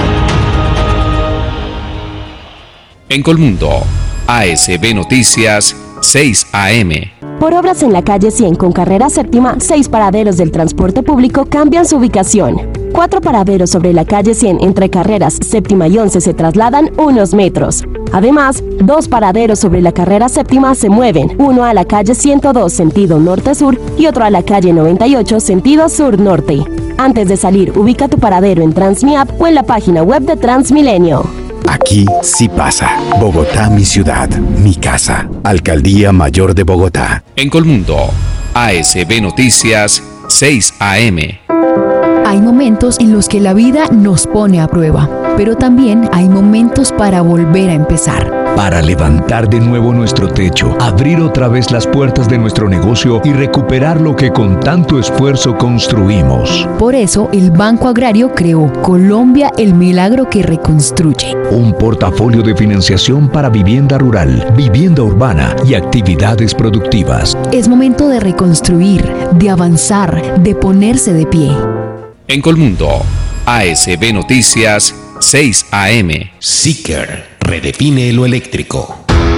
[SPEAKER 10] En Colmundo, A S B Noticias, seis A M.
[SPEAKER 11] Por obras en la calle cien con carrera séptima, seis paraderos del transporte público cambian su ubicación. Cuatro paraderos sobre la calle cien entre carreras séptima y once se trasladan unos metros. Además, dos paraderos sobre la carrera séptima se mueven, uno a la calle ciento dos sentido norte-sur y otro a la calle noventa y ocho sentido sur-norte. Antes de salir, ubica tu paradero en Transmiap o en la página web de Transmilenio.
[SPEAKER 12] Aquí sí pasa. Bogotá, mi ciudad, mi casa. Alcaldía Mayor de Bogotá.
[SPEAKER 10] En Colmundo, A S B Noticias, seis A M.
[SPEAKER 13] Hay momentos en los que la vida nos pone a prueba, pero también hay momentos para volver a empezar.
[SPEAKER 14] Para levantar de nuevo nuestro techo, abrir otra vez las puertas de nuestro negocio y recuperar lo que con tanto esfuerzo construimos.
[SPEAKER 13] Por eso, el Banco Agrario creó Colombia, el milagro que reconstruye.
[SPEAKER 14] Un portafolio de financiación para vivienda rural, vivienda urbana y actividades productivas.
[SPEAKER 13] Es momento de reconstruir, de avanzar, de ponerse de pie.
[SPEAKER 10] En Colmundo, A S B Noticias, seis A M.
[SPEAKER 12] Seeker redefine lo eléctrico.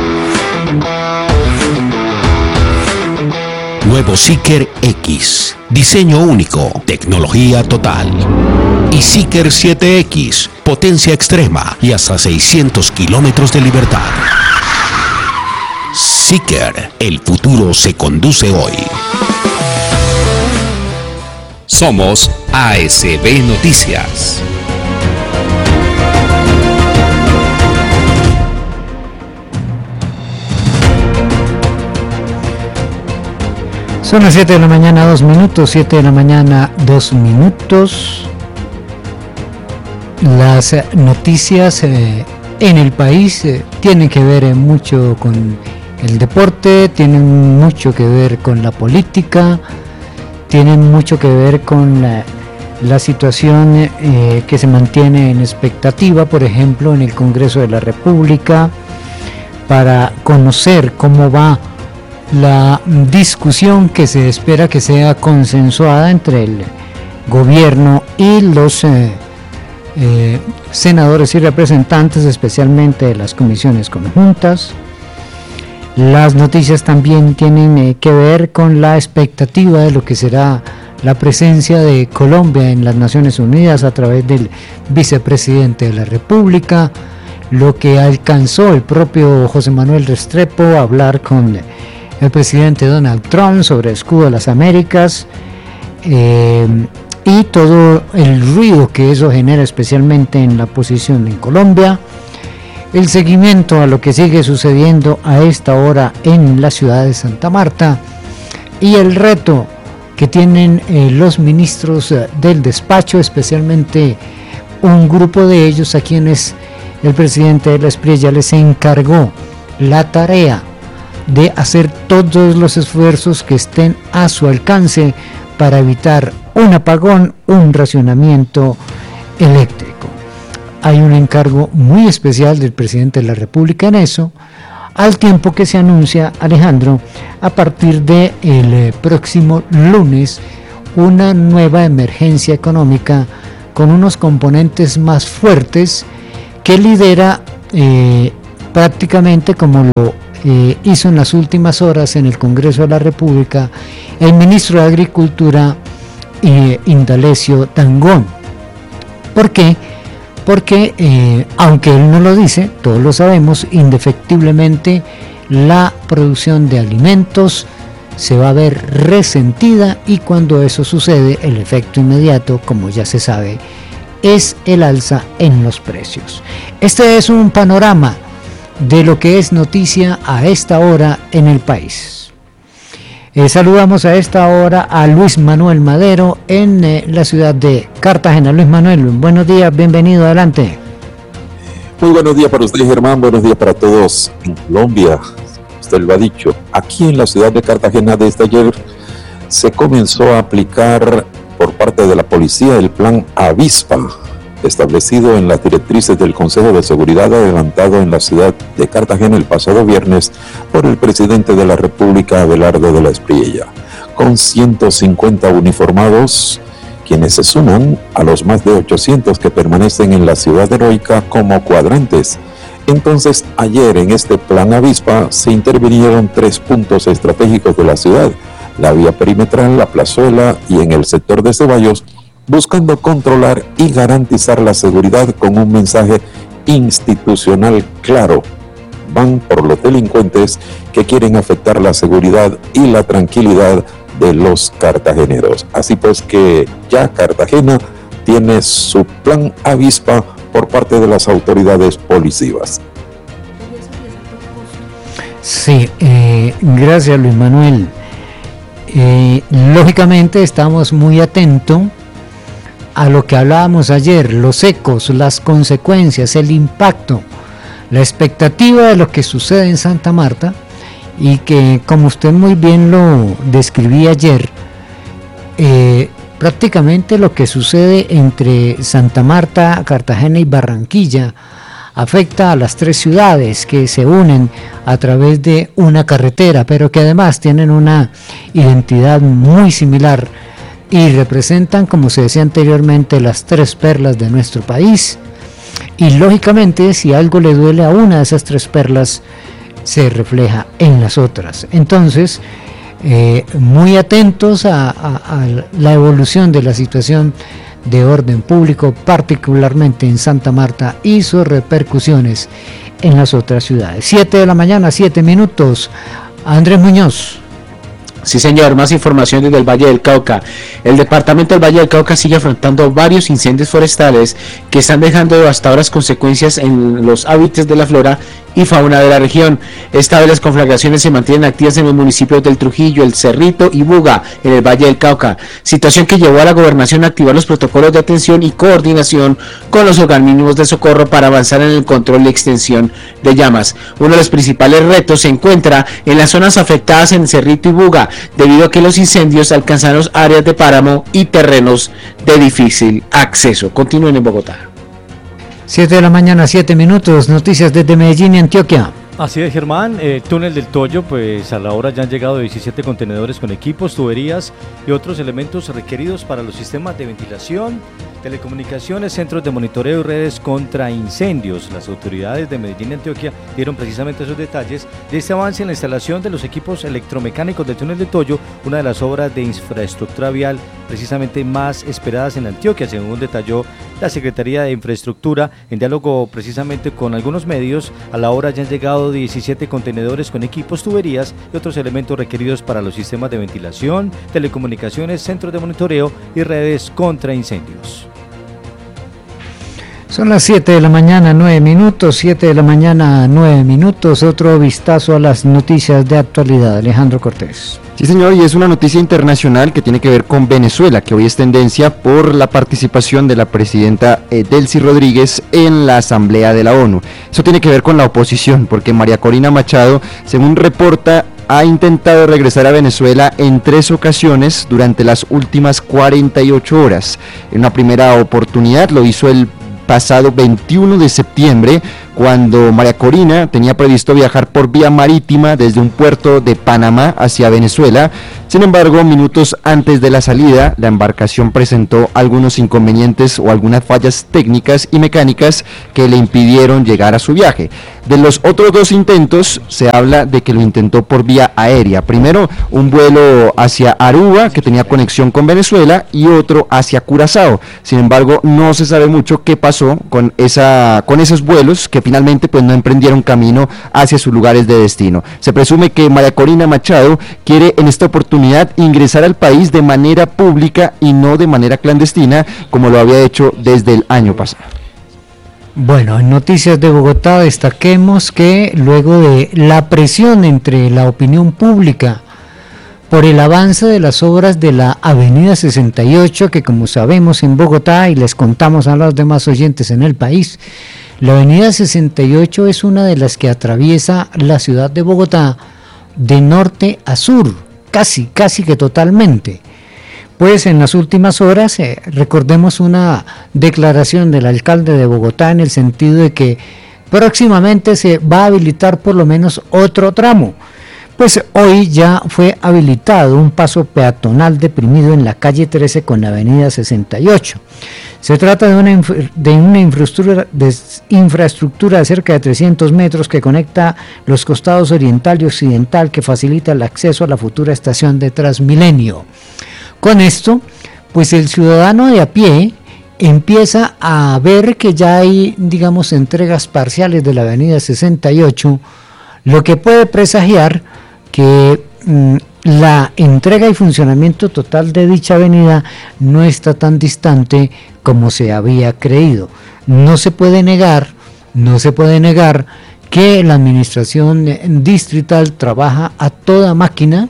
[SPEAKER 12] Nuevo Seeker X. Diseño único, tecnología total. Y Seeker siete X. Potencia extrema y hasta seiscientos kilómetros de libertad. Seeker. El futuro se conduce hoy.
[SPEAKER 10] Somos A S B Noticias.
[SPEAKER 3] Son las siete de la mañana, dos minutos, siete de la mañana, dos minutos. Las eh, noticias eh, en el país eh, tienen que ver eh, mucho con el deporte, tienen mucho que ver con la política, tienen mucho que ver con la, la situación eh, que se mantiene en expectativa, por ejemplo, en el Congreso de la República, para conocer cómo va la discusión que se espera que sea consensuada entre el gobierno y los eh, eh, senadores y representantes, especialmente de las comisiones conjuntas. Las noticias también tienen eh, que ver con la expectativa de lo que será la presencia de Colombia en las Naciones Unidas a través del vicepresidente de la República, lo que alcanzó el propio José Manuel Restrepo a hablar con el presidente Donald Trump sobre el escudo de las Américas, eh, y todo el ruido que eso genera especialmente en la posición en Colombia, el seguimiento a lo que sigue sucediendo a esta hora en la ciudad de Santa Marta y el reto que tienen eh, los ministros eh, del despacho, especialmente un grupo de ellos a quienes el presidente de la Espriella les encargó la tarea de hacer todos los esfuerzos que estén a su alcance para evitar un apagón, un racionamiento eléctrico. Hay un encargo muy especial del presidente de la República en eso, al tiempo que se anuncia, Alejandro, a partir del de próximo lunes, una nueva emergencia económica con unos componentes más fuertes que lidera eh, prácticamente como lo eh, hizo en las últimas horas en el Congreso de la República el ministro de Agricultura eh, Indalecio Dangond. ¿Por qué? Porque eh, aunque él no lo dice, todos lo sabemos, indefectiblemente la producción de alimentos se va a ver resentida, y cuando eso sucede, el efecto inmediato, como ya se sabe, es el alza en los precios. Este es un panorama de lo que es noticia a esta hora en el país. Eh, saludamos a esta hora a Luis Manuel Madero en eh, la ciudad de Cartagena. Luis Manuel, buenos días, bienvenido, adelante.
[SPEAKER 15] Muy buenos días para usted, Germán, buenos días para todos en Colombia. Usted lo ha dicho, aquí en la ciudad de Cartagena desde ayer se comenzó a aplicar por parte de la policía el plan Avispa, establecido en las directrices del Consejo de Seguridad adelantado en la ciudad de Cartagena el pasado viernes por el presidente de la República, Abelardo de la Espriella, con ciento cincuenta uniformados, quienes se suman a los más de ochocientos que permanecen en la ciudad heroica como cuadrantes. Entonces, ayer en este plan Avispa se intervinieron tres puntos estratégicos de la ciudad: la vía perimetral, la plazuela y en el sector de Ceballos, buscando controlar y garantizar la seguridad con un mensaje institucional claro. Van por los delincuentes que quieren afectar la seguridad y la tranquilidad de los cartageneros. Así pues que ya Cartagena tiene su plan Avispa por parte de las autoridades policivas.
[SPEAKER 3] Sí, eh, gracias Luis Manuel. Eh, lógicamente estamos muy atentos a lo que hablábamos ayer, los ecos, las consecuencias, el impacto, la expectativa de lo que sucede en Santa Marta, y que, como usted muy bien lo describía ayer, eh, prácticamente lo que sucede entre Santa Marta, Cartagena y Barranquilla afecta a las tres ciudades que se unen a través de una carretera, pero que además tienen una identidad muy similar y representan, como se decía anteriormente, las tres perlas de nuestro país. Y lógicamente, si algo le duele a una de esas tres perlas, se refleja en las otras. Entonces, eh, muy atentos a, a, a la evolución de la situación de orden público, particularmente en Santa Marta, y sus repercusiones en las otras ciudades. Siete de la mañana, siete minutos. Andrés Muñoz.
[SPEAKER 5] Sí, señor, más información desde el Valle del Cauca. El departamento del Valle del Cauca sigue afrontando varios incendios forestales que están dejando devastadoras consecuencias en los hábitats de la flora y fauna de la región. Esta vez las conflagraciones se mantienen activas en los municipios del Trujillo, El Cerrito y Buga, en el Valle del Cauca, situación que llevó a la gobernación a activar los protocolos de atención y coordinación con los organismos de socorro para avanzar en el control y extensión de llamas. Uno de los principales retos se encuentra en las zonas afectadas en El Cerrito y Buga, debido a que los incendios alcanzaron áreas de páramo y terrenos de difícil acceso. Continúen en Bogotá.
[SPEAKER 3] siete de la mañana, siete minutos, noticias desde Medellín y Antioquia.
[SPEAKER 7] Así es, Germán, eh, túnel del Toyo, pues a la hora ya han llegado diecisiete contenedores con equipos, tuberías y otros elementos requeridos para los sistemas de ventilación, telecomunicaciones, centros de monitoreo y redes contra incendios. Las autoridades de Medellín y Antioquia dieron precisamente esos detalles de este avance en la instalación de los equipos electromecánicos del túnel del Toyo, una de las obras de infraestructura vial precisamente más esperadas en Antioquia, según detalló la Secretaría de Infraestructura en diálogo precisamente con algunos medios. A la hora ya han llegado diecisiete contenedores con equipos, tuberías y otros elementos requeridos para los sistemas de ventilación, telecomunicaciones, centros de monitoreo y redes contra incendios.
[SPEAKER 3] Son las siete de la mañana, nueve minutos, siete de la mañana, nueve minutos. Otro vistazo a las noticias de actualidad. Alejandro Cortés.
[SPEAKER 6] Sí, señor, y es una noticia internacional que tiene que ver con Venezuela, que hoy es tendencia por la participación de la presidenta eh, Delcy Rodríguez en la Asamblea de la ONU. Eso tiene que ver con la oposición, porque María Corina Machado, según reporta, ha intentado regresar a Venezuela en tres ocasiones durante las últimas cuarenta y ocho horas. En una primera oportunidad lo hizo el pasado veintiuno de septiembre, cuando María Corina tenía previsto viajar por vía marítima desde un puerto de Panamá hacia Venezuela. Sin embargo, minutos antes de la salida, la embarcación presentó algunos inconvenientes o algunas fallas técnicas y mecánicas que le impidieron llegar a su viaje. De los otros dos intentos, se habla de que lo intentó por vía aérea. Primero, un vuelo hacia Aruba, que tenía conexión con Venezuela, y otro hacia Curazao. Sin embargo, no se sabe mucho qué pasó con, esa, con esos vuelos que finalmente pues no emprendieron camino hacia sus lugares de destino. Se presume que María Corina Machado quiere en esta oportunidad ingresar al país de manera pública y no de manera clandestina, como lo había hecho desde el año pasado.
[SPEAKER 3] Bueno, en noticias de Bogotá destaquemos que luego de la presión entre la opinión pública por el avance de las obras de la Avenida sesenta y ocho, que como sabemos en Bogotá, y les contamos a los demás oyentes en el país, la Avenida sesenta y ocho es una de las que atraviesa la ciudad de Bogotá de norte a sur, casi, casi que totalmente. Pues en las últimas horas, eh, recordemos una declaración del alcalde de Bogotá en el sentido de que próximamente se va a habilitar por lo menos otro tramo. Pues hoy ya fue habilitado un paso peatonal deprimido en la calle trece con la avenida sesenta y ocho. Se trata de una, infra, de una infraestructura, de infraestructura de cerca de trescientos metros que conecta los costados oriental y occidental, que facilita el acceso a la futura estación de Transmilenio. Con esto, pues el ciudadano de a pie empieza a ver que ya hay, digamos, entregas parciales de la avenida sesenta y ocho, lo que puede presagiar que mmm, la entrega y funcionamiento total de dicha avenida no está tan distante como se había creído. No se puede negar, no se puede negar que la administración distrital trabaja a toda máquina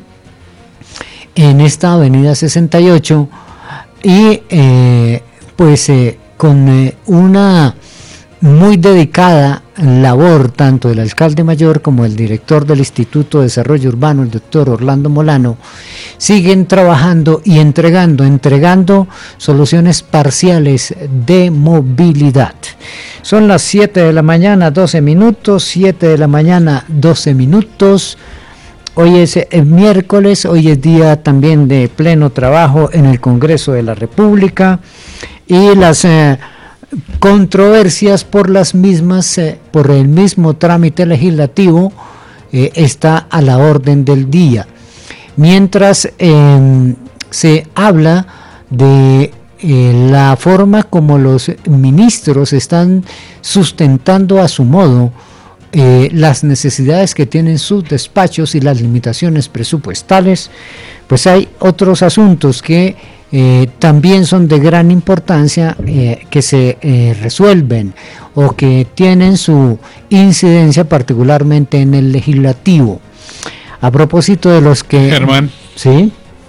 [SPEAKER 3] en esta avenida sesenta y ocho y eh, pues eh, con eh, una muy dedicada labor tanto del alcalde mayor como el director del Instituto de Desarrollo Urbano, el doctor Orlando Molano, siguen trabajando y entregando, entregando soluciones parciales de movilidad. Son las siete de la mañana, doce minutos, siete de la mañana, doce minutos. Hoy es el miércoles, hoy es día también de pleno trabajo en el Congreso de la República y las eh, controversias por las mismas, eh, por el mismo trámite legislativo eh, está a la orden del día. Mientras eh, se habla de eh, la forma como los ministros están sustentando a su modo Eh, las necesidades que tienen sus despachos y las limitaciones presupuestales, pues hay otros asuntos que eh, también son de gran importancia eh, que se eh, resuelven o que tienen su incidencia particularmente en el legislativo. A propósito de los que...
[SPEAKER 1] Germán,
[SPEAKER 3] ¿sí?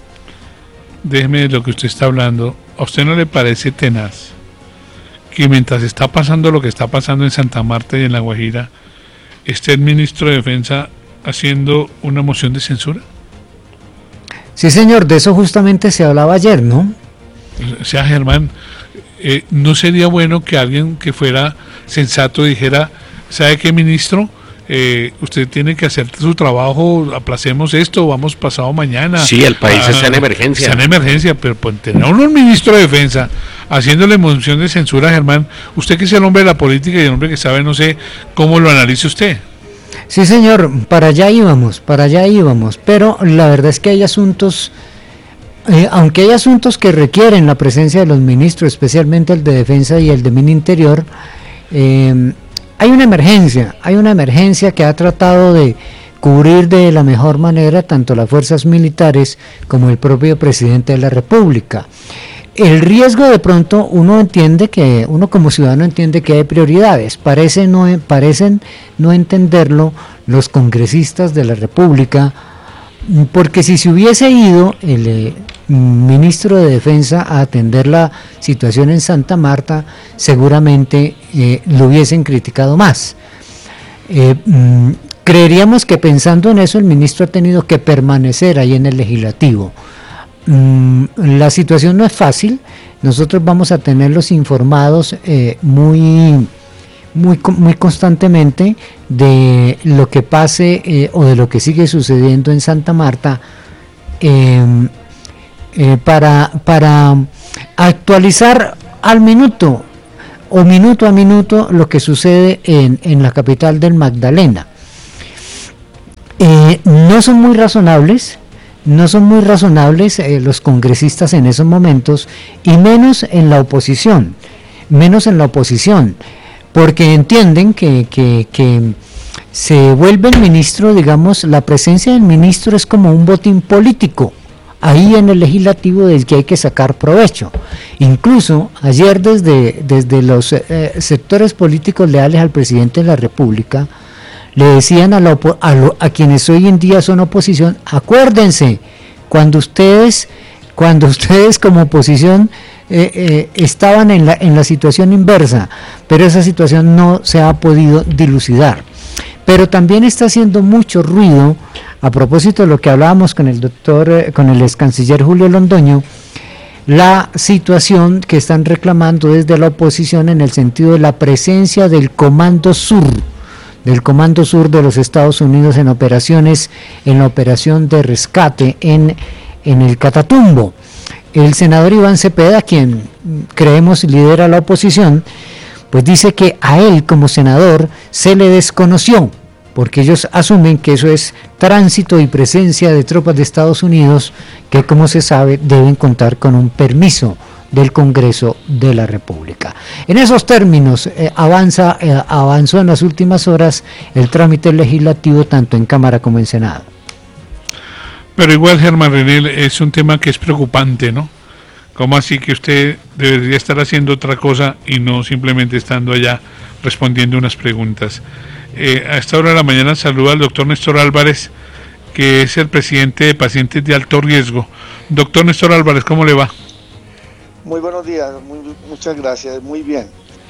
[SPEAKER 1] Déjeme de lo que usted está hablando. ¿A usted no le parece tenaz que mientras está pasando lo que está pasando en Santa Marta y en La Guajira, esté el ministro de Defensa haciendo una moción de censura?
[SPEAKER 3] Sí, señor, de eso justamente se hablaba ayer, ¿no?
[SPEAKER 1] O sea, Germán, eh, ¿no sería bueno que alguien que fuera sensato dijera, ¿sabe qué, ministro? Eh, usted tiene que hacer su trabajo, aplacemos esto, vamos pasado mañana.
[SPEAKER 2] Sí, el país
[SPEAKER 1] ah,
[SPEAKER 2] está en emergencia.
[SPEAKER 1] Está en emergencia, pero pues, tener a un ministro de Defensa haciéndole moción de censura, Germán, usted que es el hombre de la política y el hombre que sabe, no sé cómo lo analice usted.
[SPEAKER 3] Sí, señor, para allá íbamos, para allá íbamos, pero la verdad es que hay asuntos, eh, aunque hay asuntos que requieren la presencia de los ministros, especialmente el de Defensa y el de Mininterior, eh, hay una emergencia, hay una emergencia que ha tratado de cubrir de la mejor manera tanto las fuerzas militares como el propio presidente de la República. El riesgo, de pronto uno entiende que, uno como ciudadano entiende que hay prioridades, parece no, parecen no entenderlo los congresistas de la República, porque si se hubiese ido el eh, ministro de Defensa a atender la situación en Santa Marta, seguramente eh, lo hubiesen criticado más. Eh, mm, creeríamos que pensando en eso el ministro ha tenido que permanecer ahí en el legislativo. Mm, la situación no es fácil, nosotros vamos a tenerlos informados eh, muy, muy, muy constantemente de lo que pase eh, o de lo que sigue sucediendo en Santa Marta, eh, eh, para, para actualizar al minuto o minuto a minuto lo que sucede en, en la capital del Magdalena. Eh, no son muy razonables, no son muy razonables eh, los congresistas en esos momentos, y menos en la oposición, menos en la oposición, porque entienden que, que, que se vuelve el ministro, digamos, la presencia del ministro es como un botín político ahí en el legislativo del que hay que sacar provecho. Incluso ayer desde, desde los eh, sectores políticos leales al presidente de la República le decían a, la a, lo, a quienes hoy en día son oposición, acuérdense, cuando ustedes, cuando ustedes como oposición eh, eh, estaban en la, en la situación inversa, pero esa situación no se ha podido dilucidar. Pero también está haciendo mucho ruido, a propósito de lo que hablábamos con el doctor, eh, con el ex canciller Julio Londoño, la situación que están reclamando desde la oposición en el sentido de la presencia del Comando Sur, del Comando Sur de los Estados Unidos en operaciones, en la operación de rescate en, en el Catatumbo. El senador Iván Cepeda, quien creemos lidera la oposición, pues dice que a él como senador se le desconoció, porque ellos asumen que eso es tránsito y presencia de tropas de Estados Unidos, que como se sabe deben contar con un permiso del Congreso de la República. En esos términos eh, avanza, eh, avanzó en las últimas horas el trámite legislativo tanto en Cámara como en Senado.
[SPEAKER 1] Pero igual, Germán René, es un tema que es preocupante, ¿no? ¿Cómo así que usted debería estar haciendo otra cosa y no simplemente estando allá respondiendo unas preguntas? Eh, a esta hora de la mañana saluda al doctor Néstor Álvarez, que es el presidente de Pacientes de Alto Riesgo. Doctor Néstor Álvarez, ¿cómo le va?
[SPEAKER 16] Muy buenos días, muy, muchas gracias, muy bien.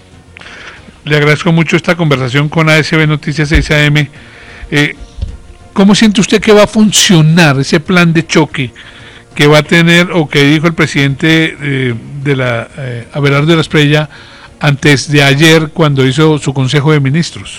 [SPEAKER 1] Le agradezco mucho esta conversación con A S B Noticias seis A M. Eh, ¿Cómo siente usted que va a funcionar ese plan de choque que va a tener, o que dijo el presidente eh, de la eh, Abelardo de la Espriella antes de ayer cuando hizo su Consejo de Ministros?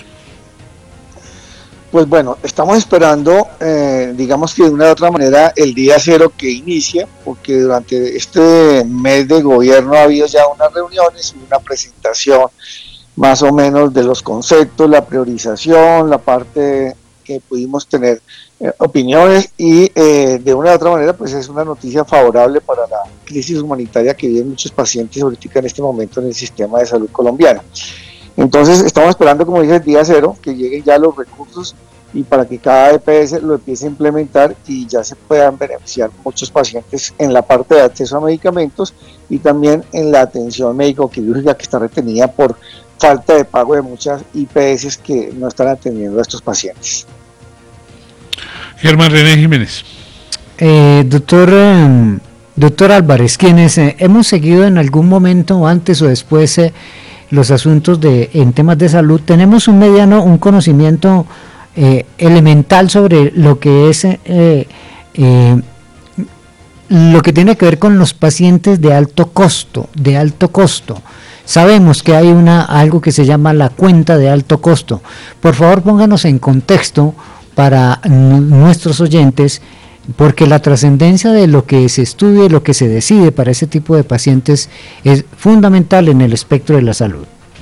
[SPEAKER 16] Pues bueno, estamos esperando, eh, digamos que de una u otra manera, el día cero que inicie, porque durante este mes de gobierno ha habido ya unas reuniones, una presentación más o menos de los conceptos, la priorización, la parte que pudimos tener eh, opiniones, y eh, de una u otra manera pues es una noticia favorable para la crisis humanitaria que viven muchos pacientes ahorita en este momento en el sistema de salud colombiano. Entonces estamos esperando, como dije, el día cero, que lleguen ya los recursos y para que cada E P S lo empiece a implementar y ya se puedan beneficiar muchos pacientes en la parte de acceso a medicamentos y también en la atención médico-quirúrgica que está retenida por falta de pago de muchas I P S que no están atendiendo a estos pacientes.
[SPEAKER 1] Germán René Jiménez.
[SPEAKER 3] Eh, doctor, eh, doctor Álvarez, quienes eh, hemos seguido en algún momento, antes o después, eh, los asuntos de en temas de salud, tenemos un mediano, un conocimiento eh, elemental sobre lo que es eh, eh, lo que tiene que ver con los pacientes de alto costo, de alto costo. Sabemos que hay una algo que se llama la cuenta de alto costo. Por favor, pónganos en contexto para nuestros oyentes, porque la trascendencia de lo que se estudia y lo que se decide para ese tipo de pacientes es fundamental en el espectro de la salud.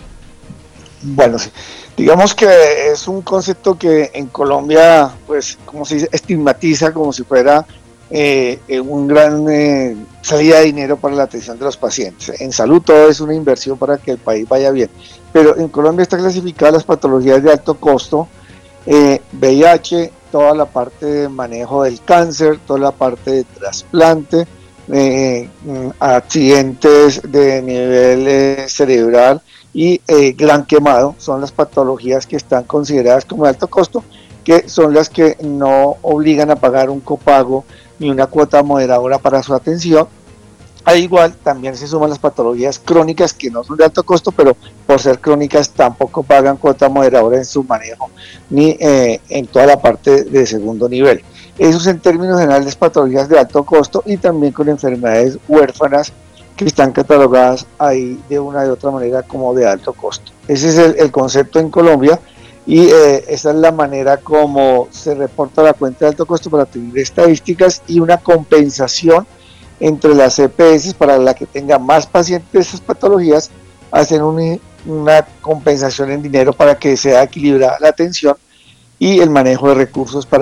[SPEAKER 16] Bueno, sí. Digamos que es un concepto que en Colombia, pues, como se dice, estigmatiza como si fuera eh, un gran eh, salida de dinero para la atención de los pacientes. En salud todo es una inversión para que el país vaya bien, pero en Colombia está clasificada las patologías de alto costo, eh, V I H, toda la parte de manejo del cáncer, toda la parte de trasplante, eh, accidentes de nivel eh, cerebral y eh, gran quemado, son las patologías que están consideradas como de alto costo, que son las que no obligan a pagar un copago ni una cuota moderadora para su atención. Al igual, también se suman las patologías crónicas que no son de alto costo, pero por ser crónicas tampoco pagan cuota moderadora en su manejo, ni eh, en toda la parte de segundo nivel. Esos en términos generales patologías de alto costo y también con enfermedades huérfanas que están catalogadas ahí de una de otra manera como de alto costo. Ese es el, el concepto en Colombia y eh, esa es la manera como se reporta la cuenta de alto costo para tener estadísticas y una compensación entre las E P S para la que tenga más pacientes de esas patologías, hacen un, una compensación en dinero para que sea equilibrada la atención y el manejo de recursos para